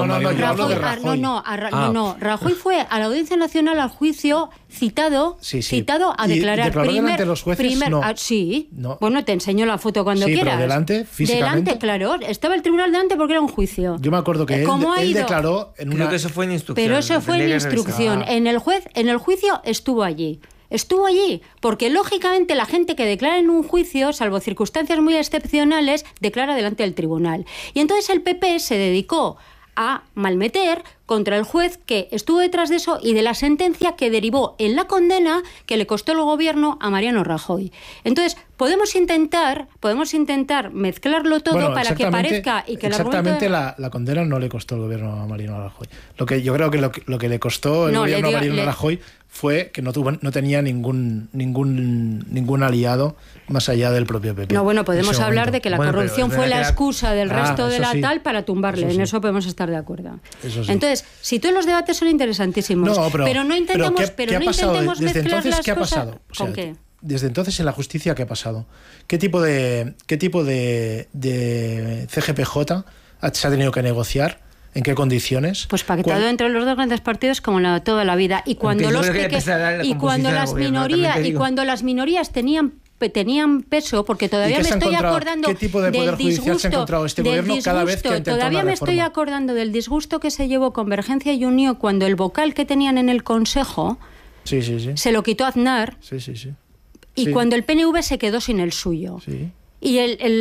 Rajoy fue a la Audiencia Nacional al juicio citado a declarar. Delante de los jueces, no. Bueno, te enseño la foto cuando quieras. Pero delante, físicamente. Delante, claro. Estaba el tribunal delante porque era un juicio. Yo me acuerdo que él declaró en una... Creo que eso fue en instrucción. Pero eso fue en instrucción. En el juicio estuvo allí. Estuvo allí, porque lógicamente la gente que declara en un juicio, salvo circunstancias muy excepcionales, declara delante del tribunal. Y entonces el PP se dedicó a malmeter contra el juez que estuvo detrás de eso y de la sentencia que derivó en la condena que le costó el gobierno a Mariano Rajoy. Entonces, podemos intentar mezclarlo todo para que parezca y que el exactamente la condena no le costó el gobierno a Mariano Rajoy. Yo creo que lo que le costó el gobierno a Mariano Rajoy fue que no tenía ningún aliado más allá del propio PP. No, bueno, podemos hablar de que la corrupción fue la excusa del resto de la tal para tumbarle. En eso podemos estar de acuerdo. Entonces, si todos los debates son interesantísimos, pero no intentemos mezclar las cosas. ¿Con qué? Desde entonces en la justicia, ¿qué ha pasado? ¿Qué tipo de CGPJ se ha tenido que negociar? ¿En qué condiciones? Pues pactado entre los dos grandes partidos como toda la vida. Y cuando las minorías tenían peso, porque todavía me estoy acordando ¿qué tipo de poder judicial se ha encontrado este gobierno cada vez que ha intentado todavía una me estoy acordando del disgusto que se llevó Convergencia y Unió cuando el vocal que tenían en el Consejo se lo quitó Aznar y cuando el PNV se quedó sin el suyo. Y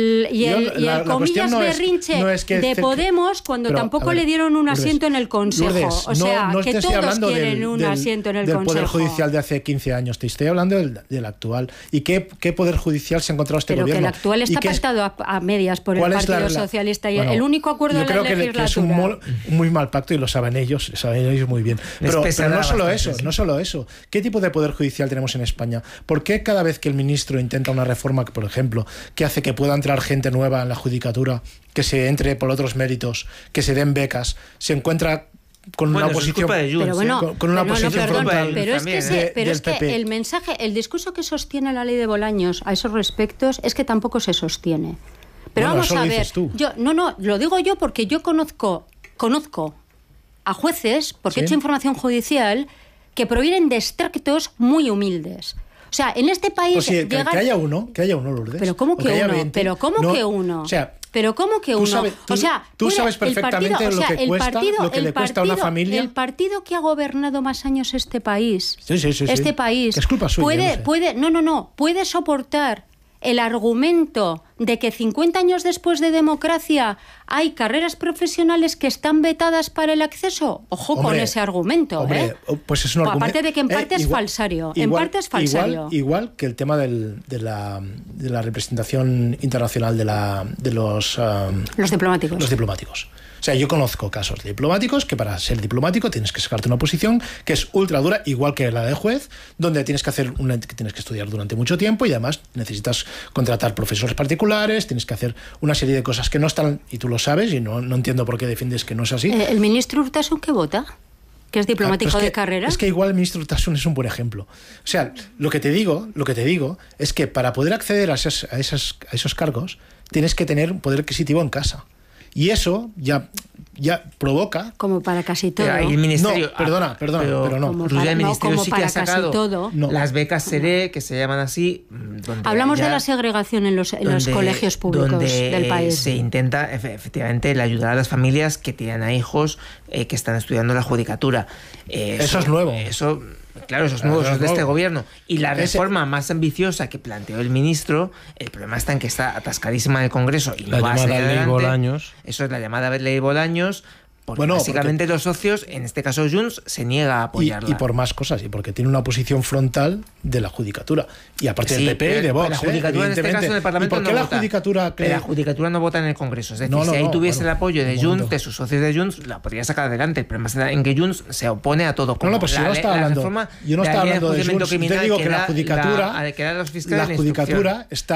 el comillas berrinche de Podemos cuando tampoco le dieron un asiento en el Consejo. Lourdes, o sea, que todos quieren un asiento en el Consejo. Del Poder Judicial de hace 15 años. Te estoy hablando del actual. ¿Y qué Poder Judicial se ha encontrado este gobierno? Pero que el actual está pactado a medias por el Partido Socialista. Y el único acuerdo de la legislatura. Yo creo que es un muy mal pacto y lo saben ellos muy bien. Pero no solo eso. ¿Qué tipo de Poder Judicial tenemos en España? ¿Por qué cada vez que el ministro intenta una reforma, por ejemplo, que hace que pueda entrar gente nueva en la judicatura, que se entre por otros méritos, que se den becas, se encuentra con una oposición frontal? Pero es que el mensaje, el discurso que sostiene la ley de Bolaños a esos respectos es que tampoco se sostiene. Pero vamos a ver, lo digo yo porque yo conozco a jueces, porque he hecho información judicial, que provienen de extractos muy humildes. O sea, en este país... Pues sí, que haya uno, Lourdes. ¿Pero cómo que uno? 20, ¿Pero cómo que uno? O sea, ¿pero cómo que uno? Tú sabes perfectamente lo que le cuesta a una familia. El partido que ha gobernado más años este país, este país, es culpa suya, puede soportar el argumento de que 50 años después de democracia hay carreras profesionales que están vetadas para el acceso. Ojo con ese argumento. Pues es un argumento. Aparte de que en parte es falsario. Igual que el tema de la representación internacional de los diplomáticos. Los diplomáticos. O sea, yo conozco casos de diplomáticos que para ser diplomático tienes que sacarte una posición que es ultra dura, igual que la de juez, donde tienes que estudiar durante mucho tiempo y además necesitas contratar profesores particulares, tienes que hacer una serie de cosas que no están, y tú lo sabes, y no entiendo por qué defiendes que no es así. ¿El ministro Urtasun qué vota? ¿Que es diplomático de carrera? Es que igual el ministro Urtasun es un buen ejemplo. O sea, lo que te digo es que para poder acceder a esos cargos tienes que tener un poder adquisitivo en casa. Y eso ya provoca... Como para casi todo. El ministerio, perdona, pero no. El ministerio sí que ha sacado las becas SERE, que se llaman así. Hablamos de la segregación en los colegios públicos del país. Se intenta, efectivamente, el ayudar a las familias que tienen a hijos que están estudiando la judicatura. Eso es nuevo. Claro, eso es nuevo, eso es de este gobierno. Y la reforma más ambiciosa que planteó el ministro, el problema está en que está atascadísima en el Congreso y no va a salir adelante. Eso es la llamada ley Bolaños. Porque básicamente los socios, en este caso Junts, se niega a apoyarla. Y por más cosas, y porque tiene una posición frontal de la judicatura. Y aparte del PP y de Vox. La judicatura en este caso en el Parlamento no vota. La judicatura no vota en el Congreso. Es decir, si ahí tuviese el apoyo de Junts, de sus socios de Junts, la podría sacar adelante. El problema está en que Junts se opone a todo. Pues yo no estaba hablando de Junts. Yo te digo que la judicatura está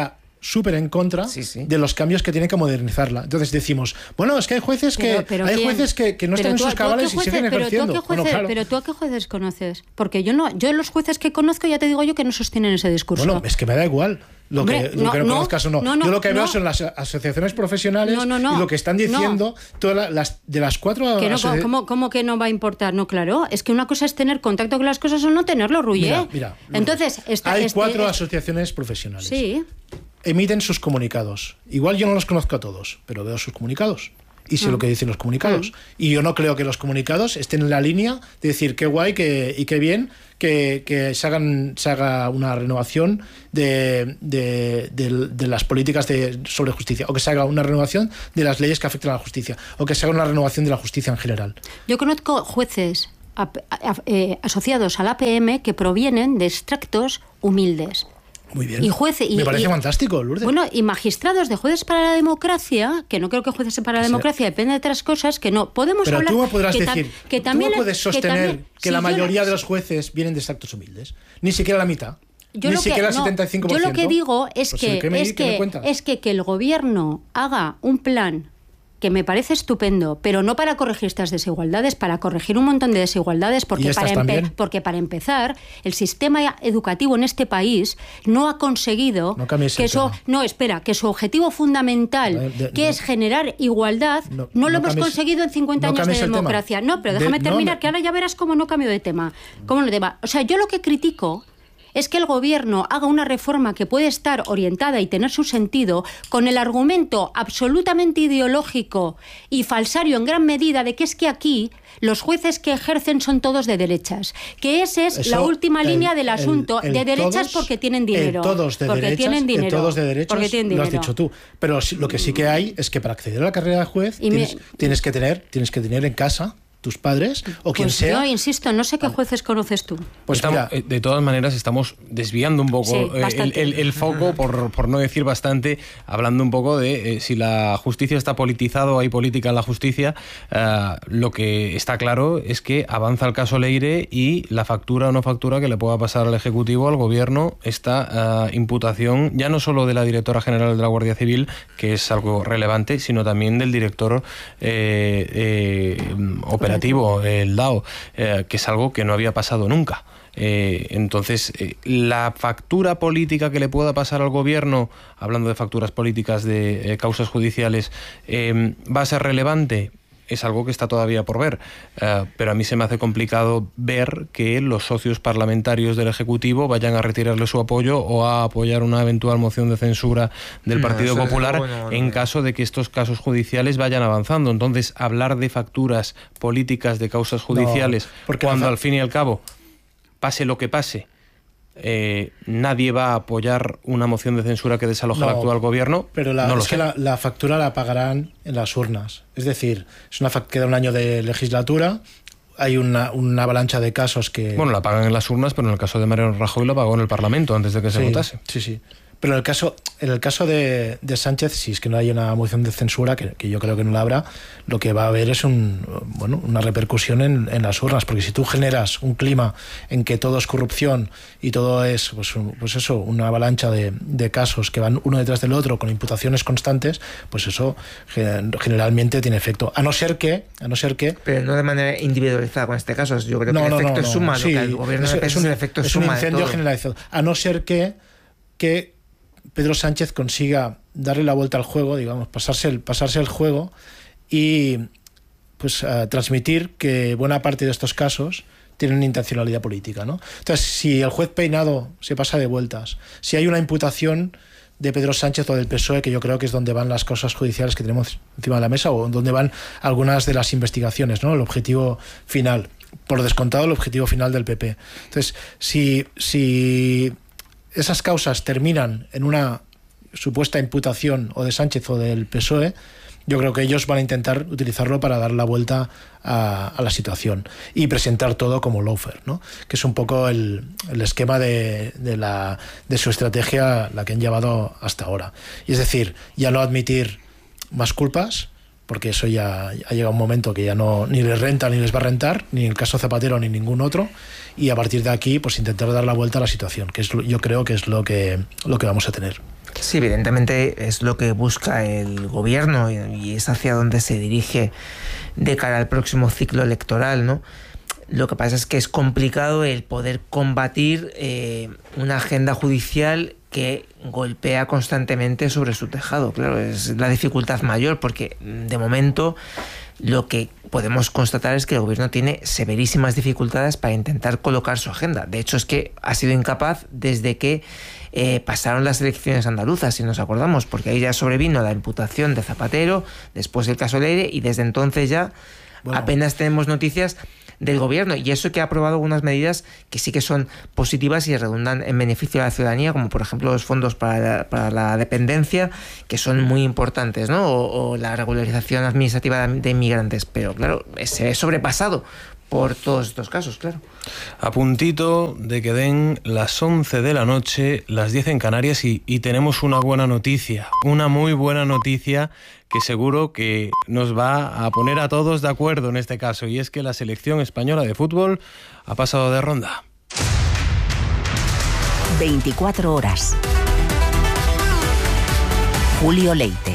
súper en contra de los cambios que tienen que modernizarla. Entonces decimos, bueno, es que hay jueces que no están en sus cabales y siguen ejerciendo. Pero tú a qué jueces conoces? Porque yo los jueces que conozco, ya te digo yo, que no sostienen ese discurso. Bueno, es que me da igual. Lo que no conozcas o no. Yo lo que veo son las asociaciones profesionales y lo que están diciendo todas de las 4... ¿Cómo que no va a importar? No, claro. Es que una cosa es tener contacto con las cosas o no tenerlo, Rullé. Mira, entonces, hay 4 asociaciones profesionales. Sí. Emiten sus comunicados. Igual yo no los conozco a todos, pero veo sus comunicados. Y sé lo que dicen los comunicados. Y yo no creo que los comunicados estén en la línea de decir qué guay y qué bien que se haga una renovación de las políticas sobre justicia, o que se haga una renovación de las leyes que afectan a la justicia, o que se haga una renovación de la justicia en general. Yo conozco jueces asociados al APM que provienen de extractos humildes. Muy bien. Me parece fantástico, Lourdes. Bueno, y magistrados de Jueces para la Democracia, que no creo que Jueces para la Democracia depende de otras cosas, que no podemos hablar. Pero tú me podrás decir, tú no puedes sostener que la mayoría de los jueces vienen de extractos humildes, ni siquiera la mitad. Ni siquiera el 75%. Yo lo que digo es que el gobierno haga un plan que me parece estupendo, pero no para corregir estas desigualdades, para corregir un montón de desigualdades, porque para empezar, el sistema educativo en este país que su objetivo fundamental, que es generar igualdad, no lo hemos conseguido en 50 años de democracia. No, pero déjame terminar, que ahora ya verás cómo no cambio de tema. O sea, yo lo que critico es que el gobierno haga una reforma que puede estar orientada y tener su sentido con el argumento absolutamente ideológico y falsario en gran medida de que es que aquí los jueces que ejercen son todos de derechas, que esa es la última línea del asunto, de derechas porque tienen dinero. Todos de derechas, lo has dicho tú. Pero lo que sí que hay es que para acceder a la carrera de juez tienes que tener en casa tus padres o quien sea. Yo insisto, no sé qué jueces conoces tú. Pues de todas maneras estamos desviando un poco el foco, por no decir bastante, hablando un poco de si la justicia está politizada o hay política en la justicia. Lo que está claro es que avanza el caso Leire y la factura o no factura que le pueda pasar al Ejecutivo, al Gobierno, esta imputación ya no solo de la directora general de la Guardia Civil, que es algo relevante, sino también del director operativo, el DAO, que es algo que no había pasado nunca. Entonces, la factura política que le pueda pasar al gobierno, hablando de facturas políticas de causas judiciales, ¿va a ser relevante? Es algo que está todavía por ver, pero a mí se me hace complicado ver que los socios parlamentarios del Ejecutivo vayan a retirarle su apoyo o a apoyar una eventual moción de censura del Partido Popular en caso de que estos casos judiciales vayan avanzando. Entonces, hablar de facturas políticas de causas judiciales, cuando al fin y al cabo, pase lo que pase, nadie va a apoyar una moción de censura que desaloja al actual gobierno. Pero la factura la pagarán en las urnas. Es decir, queda un año de legislatura, hay una avalancha de casos que... Bueno, la pagan en las urnas, pero en el caso de Mariano Rajoy la pagó en el Parlamento antes de que se votase. Sí. Pero en el caso de Sánchez, si es que no hay una moción de censura, que yo creo que no la habrá, lo que va a haber es una repercusión en las urnas, porque si tú generas un clima en que todo es corrupción y todo es una avalancha de casos que van uno detrás del otro con imputaciones constantes, pues eso generalmente tiene efecto. A no ser que... Pero no de manera individualizada con este caso, yo creo que el efecto es suma, sí, lo que el gobierno es un efecto suma. Es un incendio generalizado. A no ser que Pedro Sánchez consiga darle la vuelta al juego, digamos, pasarse el juego y pues transmitir que buena parte de estos casos tienen intencionalidad política, ¿no? Entonces, si el juez Peinado se pasa de vueltas, si hay una imputación de Pedro Sánchez o del PSOE, que yo creo que es donde van las cosas judiciales que tenemos encima de la mesa, o donde van algunas de las investigaciones, ¿no? El objetivo final, por descontado el objetivo final del PP. Entonces, si esas causas terminan en una supuesta imputación o de Sánchez o del PSOE, yo creo que ellos van a intentar utilizarlo para dar la vuelta a la situación y presentar todo como lawfare, ¿no? Que es un poco el esquema de su estrategia, la que han llevado hasta ahora. Y es decir, ya no admitir más culpas, porque eso ya ha llegado un momento que ya ni les renta ni les va a rentar, ni en el caso Zapatero ni ningún otro, y a partir de aquí pues intentar dar la vuelta a la situación, que yo creo que es lo que vamos a tener. Sí, evidentemente es lo que busca el gobierno y es hacia donde se dirige de cara al próximo ciclo electoral, ¿no? Lo que pasa es que es complicado el poder combatir una agenda judicial que golpea constantemente sobre su tejado. Claro, es la dificultad mayor, porque de momento lo que podemos constatar es que el gobierno tiene severísimas dificultades para intentar colocar su agenda. De hecho, es que ha sido incapaz desde que pasaron las elecciones andaluzas, si nos acordamos, porque ahí ya sobrevino la imputación de Zapatero, después el caso Leire, y desde entonces ya apenas tenemos noticias del gobierno, y eso que ha aprobado algunas medidas que sí que son positivas y redundan en beneficio de la ciudadanía, como por ejemplo los fondos para la dependencia, que son muy importantes, ¿no? O la regularización administrativa de inmigrantes, pero claro, se ve sobrepasado por todos estos casos, claro. A puntito de que den las 11 de la noche, las 10 en Canarias, y tenemos una buena noticia, una muy buena noticia que seguro que nos va a poner a todos de acuerdo en este caso, y es que la selección española de fútbol ha pasado de ronda. 24 horas. Julio Leite.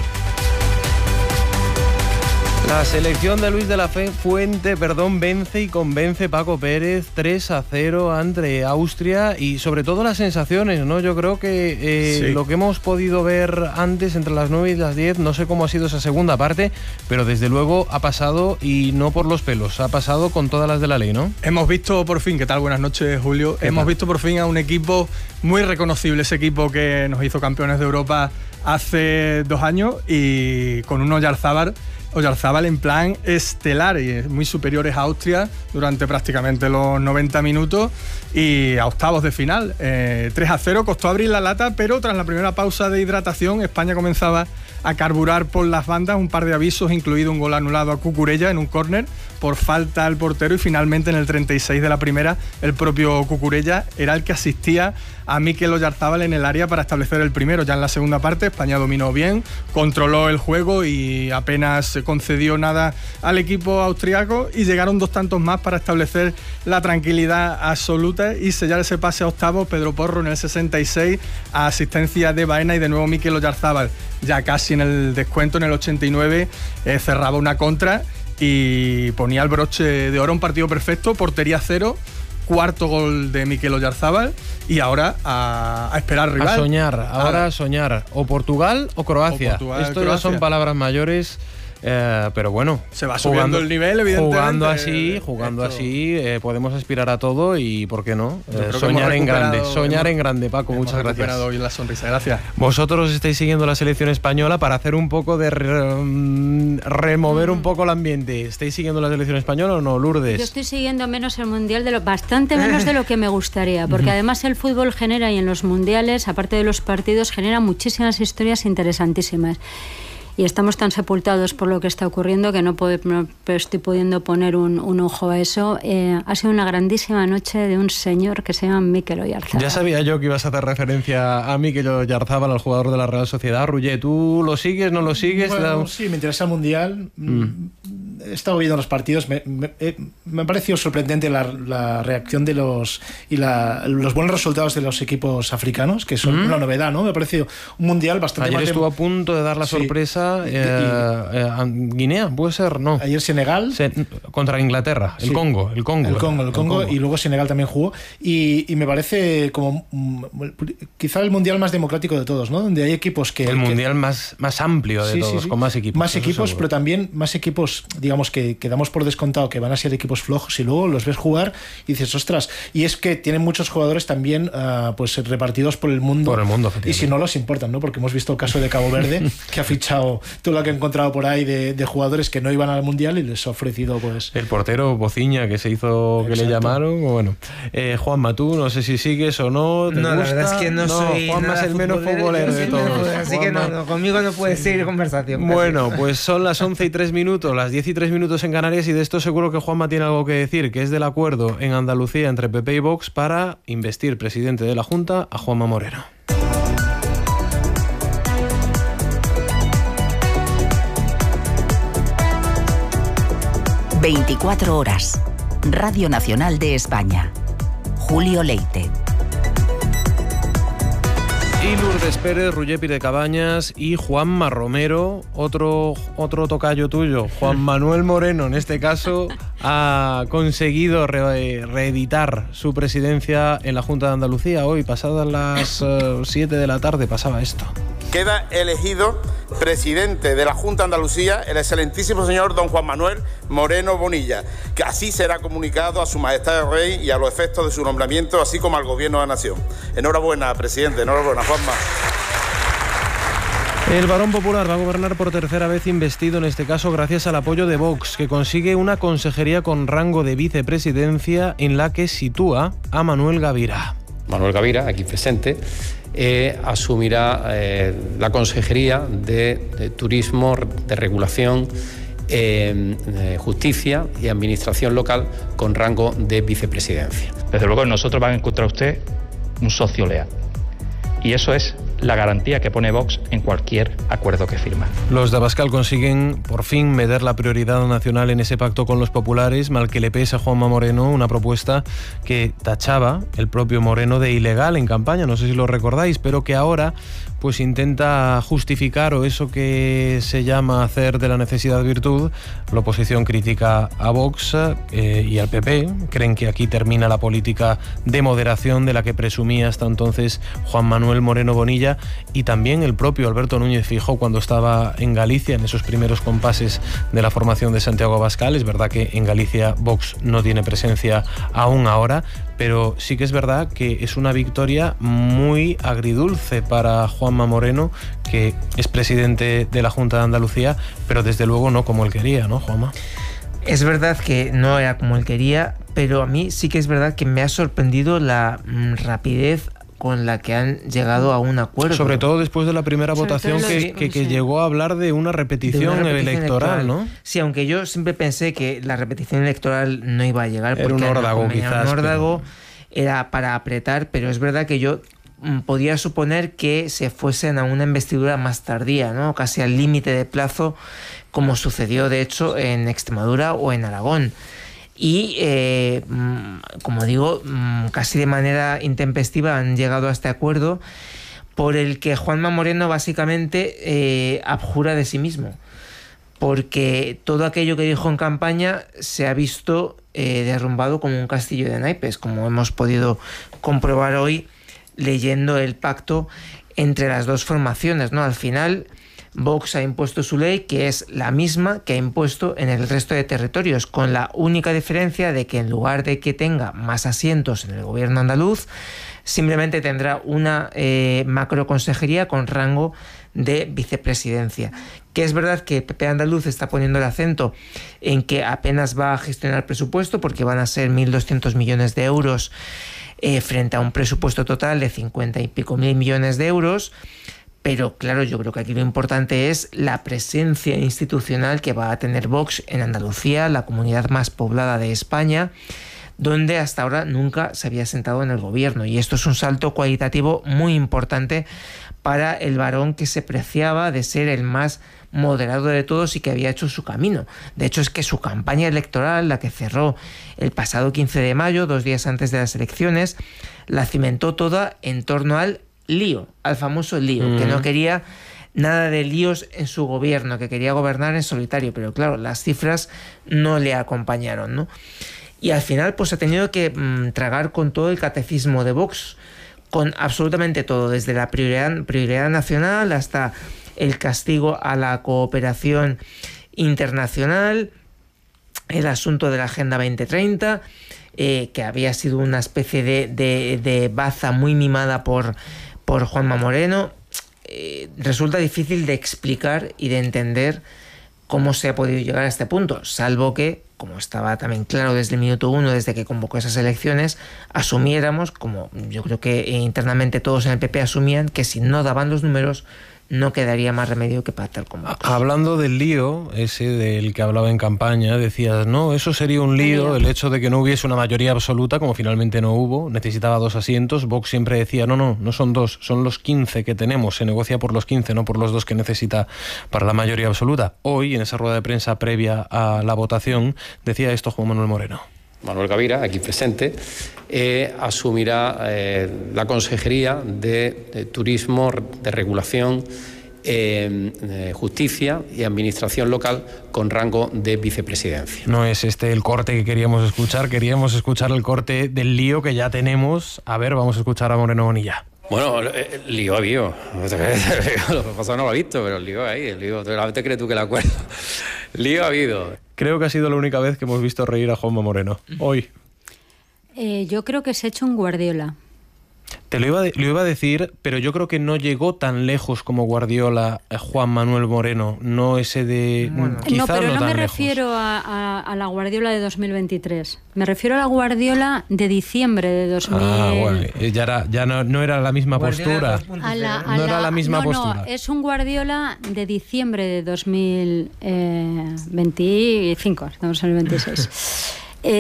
La selección de Luis de la Fuente, vence y convence Paco Pérez 3-0 ante Austria, y sobre todo las sensaciones, ¿no? Yo creo que lo que hemos podido ver antes entre las 9 y las 10, no sé cómo ha sido esa segunda parte, pero desde luego ha pasado, y no por los pelos, ha pasado con todas las de la ley, ¿no? Hemos visto por fin, ¿qué tal? Buenas noches, Julio. Hemos visto por fin a un equipo muy reconocible, ese equipo que nos hizo campeones de Europa hace 2 años, y con un Oyarzábal en plan estelar, y muy superiores a Austria durante prácticamente los 90 minutos y a octavos de final. 3-0, costó abrir la lata, pero tras la primera pausa de hidratación España comenzaba a carburar por las bandas, un par de avisos, incluido un gol anulado a Cucurella en un córner por falta al portero, y finalmente en el 36 de la primera el propio Cucurella era el que asistía a Mikel Oyarzábal en el área para establecer el primero. Ya en la segunda parte España dominó bien, controló el juego y apenas se concedió nada al equipo austriaco, y llegaron 2 tantos más para establecer la tranquilidad absoluta y sellar ese pase a octavos. Pedro Porro en el 66 a asistencia de Baena, y de nuevo Mikel Oyarzábal ya casi en el descuento, en el 89 cerraba una contra y ponía el broche de oro, un partido perfecto, portería 0, cuarto gol de Mikel Oyarzábal, y ahora a esperar rival. A soñar, ahora a soñar, o Portugal o Croacia. Esto ya son palabras mayores. Pero bueno, se va subiendo el nivel, evidentemente. Jugando así podemos aspirar a todo, y ¿por qué no? Soñar en grande, Paco, muchas gracias. Hoy la sonrisa, gracias. Vosotros estáis siguiendo la selección española para hacer un poco de remover un poco el ambiente. ¿Estáis siguiendo la selección española o no, Lourdes? Yo estoy siguiendo menos el mundial, bastante menos de lo que me gustaría, porque además el fútbol genera, y en los mundiales, aparte de los partidos, genera muchísimas historias interesantísimas. Y estamos tan sepultados por lo que está ocurriendo que no estoy pudiendo poner un ojo a eso. Ha sido una grandísima noche de un señor que se llama Mikel Oyarzábal. Ya sabía yo que ibas a hacer referencia a Mikel Oyarzábal, al jugador de la Real Sociedad. Ruller, ¿tú lo sigues, no lo sigues? Bueno, sí, me interesa el Mundial. He estado viendo los partidos. Me ha parecido sorprendente la reacción de los buenos resultados de los equipos africanos, que son una novedad, ¿no? Me ha parecido un Mundial bastante... Ayer estuvo a punto de dar la sorpresa. Guinea, puede ser, no. Ayer Senegal contra Inglaterra, el Congo, y luego Senegal también jugó, y me parece como quizá el mundial más democrático de todos, ¿no? Donde hay equipos que... El mundial más amplio de todos, con más equipos. Más equipos, pero también más equipos, digamos, que damos por descontado que van a ser equipos flojos, y luego los ves jugar y dices, ostras, y es que tienen muchos jugadores también pues repartidos por el mundo, y si no los importan, ¿no? Porque hemos visto el caso de Cabo Verde, que ha fichado todo lo que he encontrado por ahí de jugadores que no iban al mundial, y les ha ofrecido pues el portero Bociña, que se hizo. Exacto. Que le llamaron. Bueno, Juanma, tú no sé si sigues o no. No, la verdad es que no soy. Juanma es el menos futbolero de todos. Así que no, conmigo no puedes seguir conversación. Bueno, pues son las 11:03, las 10:03 en Canarias, y de esto seguro que Juanma tiene algo que decir, que es del acuerdo en Andalucía entre PP y Vox para investir presidente de la Junta a Juanma Moreno. ...24 horas... Radio Nacional de España... Julio Leite. Y Lourdes Pérez, Rullepi de Cabañas y Juanma Romero, otro tocayo tuyo, Juan Manuel Moreno, en este caso, ha conseguido reeditar su presidencia en la Junta de Andalucía. Hoy, pasadas las 7 de la tarde, pasaba esto. Queda elegido presidente de la Junta de Andalucía el excelentísimo señor don Juan Manuel Moreno Bonilla, que así será comunicado a su majestad el rey y a los efectos de su nombramiento, así como al gobierno de la nación. Enhorabuena, presidente, enhorabuena, Juanma. El Varón Popular va a gobernar por tercera vez investido, en este caso gracias al apoyo de Vox, que consigue una consejería con rango de vicepresidencia en la que sitúa a Manuel Gavira. Manuel Gavira, aquí presente, asumirá la consejería de Turismo, de Regulación, Justicia y Administración Local con rango de vicepresidencia. Desde luego, nosotros va a encontrar usted un socio leal. Y eso es la garantía que pone Vox en cualquier acuerdo que firma. Los de Abascal consiguen por fin meter la prioridad nacional en ese pacto con los populares, mal que le pese a Juanma Moreno, una propuesta que tachaba el propio Moreno de ilegal en campaña, no sé si lo recordáis, pero que ahora pues intenta justificar, o eso que se llama hacer de la necesidad virtud. La oposición critica a Vox y al PP, creen que aquí termina la política de moderación de la que presumía hasta entonces Juan Manuel Moreno Bonilla, y también el propio Alberto Núñez Feijóo cuando estaba en Galicia, en esos primeros compases de la formación de Santiago Abascal. Es verdad que en Galicia Vox no tiene presencia aún ahora, pero sí que es verdad que es una victoria muy agridulce para Juanma Moreno, que es presidente de la Junta de Andalucía, pero desde luego no como él quería, ¿no, Juanma? Es verdad que no era como él quería, pero a mí sí que es verdad que me ha sorprendido la rapidez con la que han llegado a un acuerdo. Sobre todo después de la primera votación que llegó a hablar de una repetición electoral, ¿no? Sí, aunque yo siempre pensé que la repetición electoral no iba a llegar. Era un órdago, quizás. Un órdago era para apretar, pero es verdad que yo podía suponer que se fuesen a una investidura más tardía, ¿no? Casi al límite de plazo, como sucedió de hecho en Extremadura o en Aragón. Y, como digo, casi de manera intempestiva han llegado a este acuerdo, por el que Juanma Moreno básicamente abjura de sí mismo, porque todo aquello que dijo en campaña se ha visto derrumbado como un castillo de naipes, como hemos podido comprobar hoy leyendo el pacto entre las dos formaciones, ¿no? Al final, Vox ha impuesto su ley, que es la misma que ha impuesto en el resto de territorios, con la única diferencia de que en lugar de que tenga más asientos en el gobierno andaluz, simplemente tendrá una macroconsejería con rango de vicepresidencia. Que es verdad que PP andaluz está poniendo el acento en que apenas va a gestionar presupuesto, porque van a ser 1.200 millones de euros frente a un presupuesto total de 50 y pico mil millones de euros. Pero claro, yo creo que aquí lo importante es la presencia institucional que va a tener Vox en Andalucía, la comunidad más poblada de España, donde hasta ahora nunca se había sentado en el gobierno. Y esto es un salto cualitativo muy importante para el varón que se preciaba de ser el más moderado de todos y que había hecho su camino. De hecho, es que su campaña electoral, la que cerró el pasado 15 de mayo, 2 días antes de las elecciones, la cimentó toda en torno al lío, al famoso lío, que no quería nada de líos en su gobierno, que quería gobernar en solitario, pero claro, las cifras no le acompañaron, ¿no? Y al final pues ha tenido que tragar con todo el catecismo de Vox, con absolutamente todo, desde la prioridad nacional hasta el castigo a la cooperación internacional, el asunto de la Agenda 2030, que había sido una especie de baza muy mimada por Juanma Moreno. Resulta difícil de explicar y de entender cómo se ha podido llegar a este punto, salvo que, como estaba también claro desde el minuto 1, desde que convocó esas elecciones, asumiéramos, como yo creo que internamente todos en el PP asumían, que si no daban los números no quedaría más remedio que pactar con Vox. Hablando del lío, ese del que hablaba en campaña, decías, no, eso sería un lío, el hecho de que no hubiese una mayoría absoluta, como finalmente no hubo, necesitaba 2 asientos. Vox siempre decía, no son 2, son los 15 que tenemos, se negocia por los 15, no por los 2 que necesita para la mayoría absoluta. Hoy, en esa rueda de prensa previa a la votación, decía esto Juan Manuel Moreno. Manuel Gavira, aquí presente, asumirá la Consejería de Turismo, de Regulación, Justicia y Administración Local con rango de vicepresidencia. No es este el corte que queríamos escuchar el corte del lío que ya tenemos. A ver, vamos a escuchar a Moreno Bonilla. Bueno, el lío ha habido. Lo que pasa no lo ha visto, pero el lío ahí. El lío, ¿realmente crees tú que la acuerdo? Lío ha habido. Creo que ha sido la única vez que hemos visto reír a Juanma Moreno. Hoy. Yo creo que se ha hecho un Guardiola. Te lo iba a decir, pero yo creo que no llegó tan lejos como Guardiola Juan Manuel Moreno, no ese de... Bueno. No, pero no me refiero a la Guardiola de 2023. Me refiero a la Guardiola de diciembre de 2000. Bueno, ya no era la misma Guardiola postura. No era la misma postura. No, es un Guardiola de diciembre de 2025, estamos en el 26.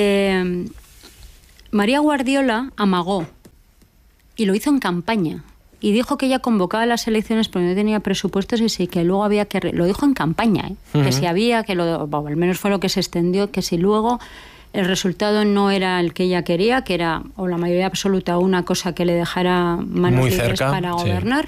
María Guardiola amagó. Y lo hizo en campaña. Y dijo que ella convocaba las elecciones porque no tenía presupuestos y sí, que luego había que... Lo dijo en campaña, ¿eh? Que si había, bueno, al menos fue lo que se extendió, que si luego el resultado no era el que ella quería, que era, o la mayoría absoluta, una cosa que le dejara manos libres para gobernar,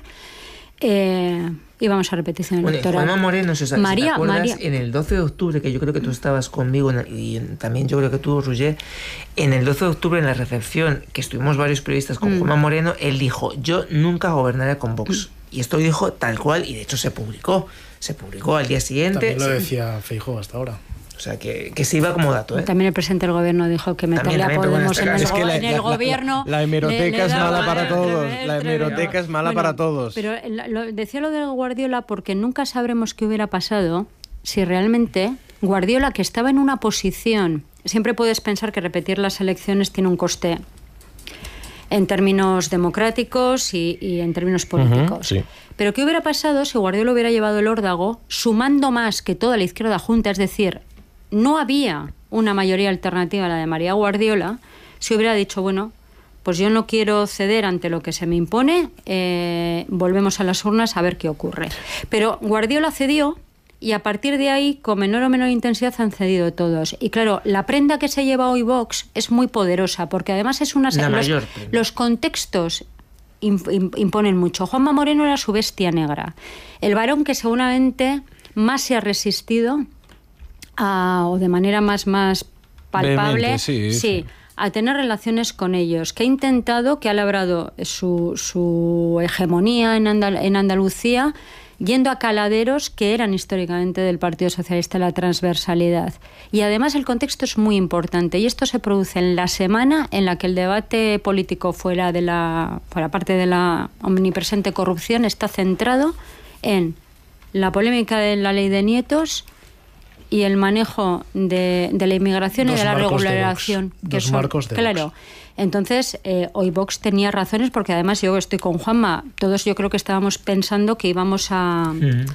íbamos a repetición electoral. Juanma Moreno, si te acuerdas, en el 12 de octubre, que yo creo que tú estabas conmigo y también yo creo que tú, Roger, en el 12 de octubre en la recepción, que estuvimos varios periodistas con Juanma Moreno, él dijo, yo nunca gobernaré con Vox. Y esto dijo tal cual, y de hecho se publicó al día siguiente. También lo decía Feijóo hasta ahora. O sea, que se iba como dato, ¿eh? También el presidente del gobierno dijo que meterle a Podemos en el gobierno... La hemeroteca es mala para todos. La hemeroteca es mala para todos. Pero decía lo de Guardiola porque nunca sabremos qué hubiera pasado si realmente Guardiola, que estaba en una posición... Siempre puedes pensar que repetir las elecciones tiene un coste en términos democráticos y en términos políticos. Sí. Pero ¿qué hubiera pasado si Guardiola hubiera llevado el órdago sumando más que toda la izquierda junta? Es decir, no había una mayoría alternativa a la de María Guardiola, si hubiera dicho, bueno, pues yo no quiero ceder ante lo que se me impone, volvemos a las urnas a ver qué ocurre. Pero Guardiola cedió y a partir de ahí, con menor o menor intensidad, han cedido todos. Y claro, la prenda que se lleva hoy Vox es muy poderosa, porque además es una... Los contextos imponen mucho. Juanma Moreno era su bestia negra. El varón que seguramente más se ha resistido o de manera más palpable, sí, a tener relaciones con ellos, que ha intentado, que ha labrado su hegemonía en Andalucía, yendo a caladeros que eran históricamente del Partido Socialista, la transversalidad. Y además el contexto es muy importante, y esto se produce en la semana en la que el debate político fuera parte de la omnipresente corrupción está centrado en la polémica de la ley de nietos y el manejo de la inmigración y de la regularización. Dos marcos de Vox. Claro. Entonces, hoy Vox tenía razones, porque además yo estoy con Juanma, todos yo creo que estábamos pensando que íbamos a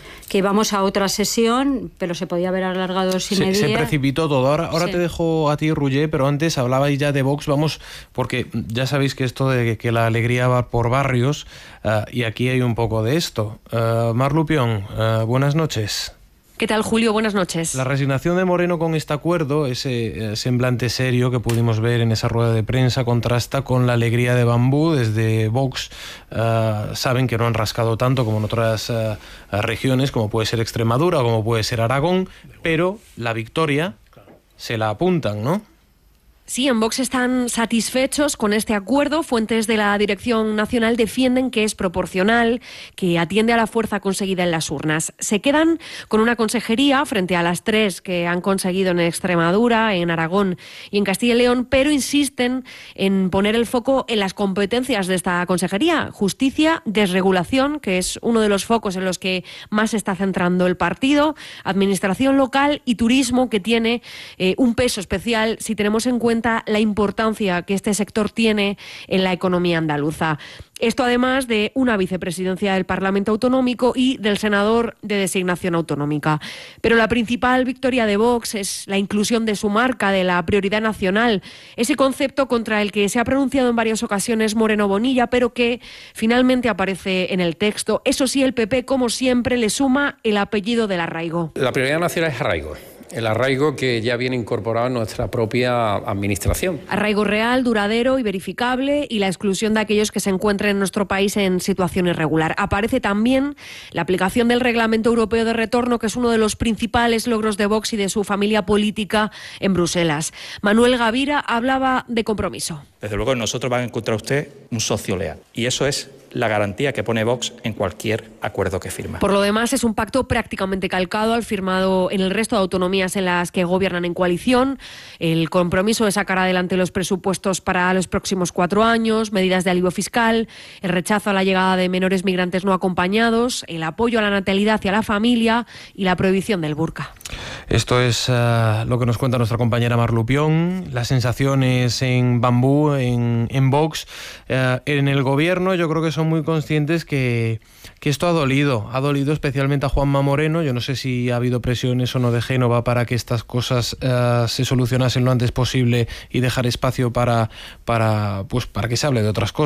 otra sesión, pero se podía haber alargado sin medida. Se precipitó todo. Ahora te dejo a ti, Roger, pero antes hablabais ya de Vox, porque ya sabéis que esto de que la alegría va por barrios, y aquí hay un poco de esto. Mar Lupión, buenas noches. ¿Qué tal, Julio? Buenas noches. La resignación de Moreno con este acuerdo, ese semblante serio que pudimos ver en esa rueda de prensa, contrasta con la alegría de Bambú. Desde Vox saben que no han rascado tanto como en otras regiones, como puede ser Extremadura o como puede ser Aragón, pero la victoria se la apuntan, ¿no? Sí, en Vox están satisfechos con este acuerdo. Fuentes de la Dirección Nacional defienden que es proporcional, que atiende a la fuerza conseguida en las urnas. Se quedan con una consejería frente a las 3 que han conseguido en Extremadura, en Aragón y en Castilla y León, pero insisten en poner el foco en las competencias de esta consejería. Justicia, desregulación, que es uno de los focos en los que más se está centrando el partido, administración local y turismo, que tiene un peso especial si tenemos en cuenta la importancia que este sector tiene en la economía andaluza. Esto además de una vicepresidencia del Parlamento Autonómico y del senador de designación autonómica. Pero la principal victoria de Vox es la inclusión de su marca, de la prioridad nacional, ese concepto contra el que se ha pronunciado en varias ocasiones Moreno Bonilla, pero que finalmente aparece en el texto. Eso sí, el PP, como siempre, le suma el apellido del arraigo. La prioridad nacional es arraigo. el arraigo que ya viene incorporado en nuestra propia administración. Arraigo real, duradero y verificable, y la exclusión de aquellos que se encuentren en nuestro país en situación irregular. Aparece también la aplicación del Reglamento Europeo de Retorno, que es uno de los principales logros de Vox y de su familia política en Bruselas. Manuel Gavira hablaba de compromiso. Desde luego nosotros va a encontrar usted un socio leal, y eso es la garantía que pone Vox en cualquier acuerdo que firma. Por lo demás, es un pacto prácticamente calcado al firmado en el resto de autonomías en las que gobiernan en coalición. El compromiso de sacar adelante los presupuestos para los próximos 4 años, medidas de alivio fiscal, el rechazo a la llegada de menores migrantes no acompañados, el apoyo a la natalidad y a la familia y la prohibición del burka. Esto es lo que nos cuenta nuestra compañera Mar Lupión. Las sensaciones en Bambú, en Vox, en el gobierno. Yo creo que son muy conscientes que esto ha dolido especialmente a Juanma Moreno. Yo no sé si ha habido presiones o no de Génova para que estas cosas se solucionasen lo antes posible y dejar espacio para que se hable de otras cosas.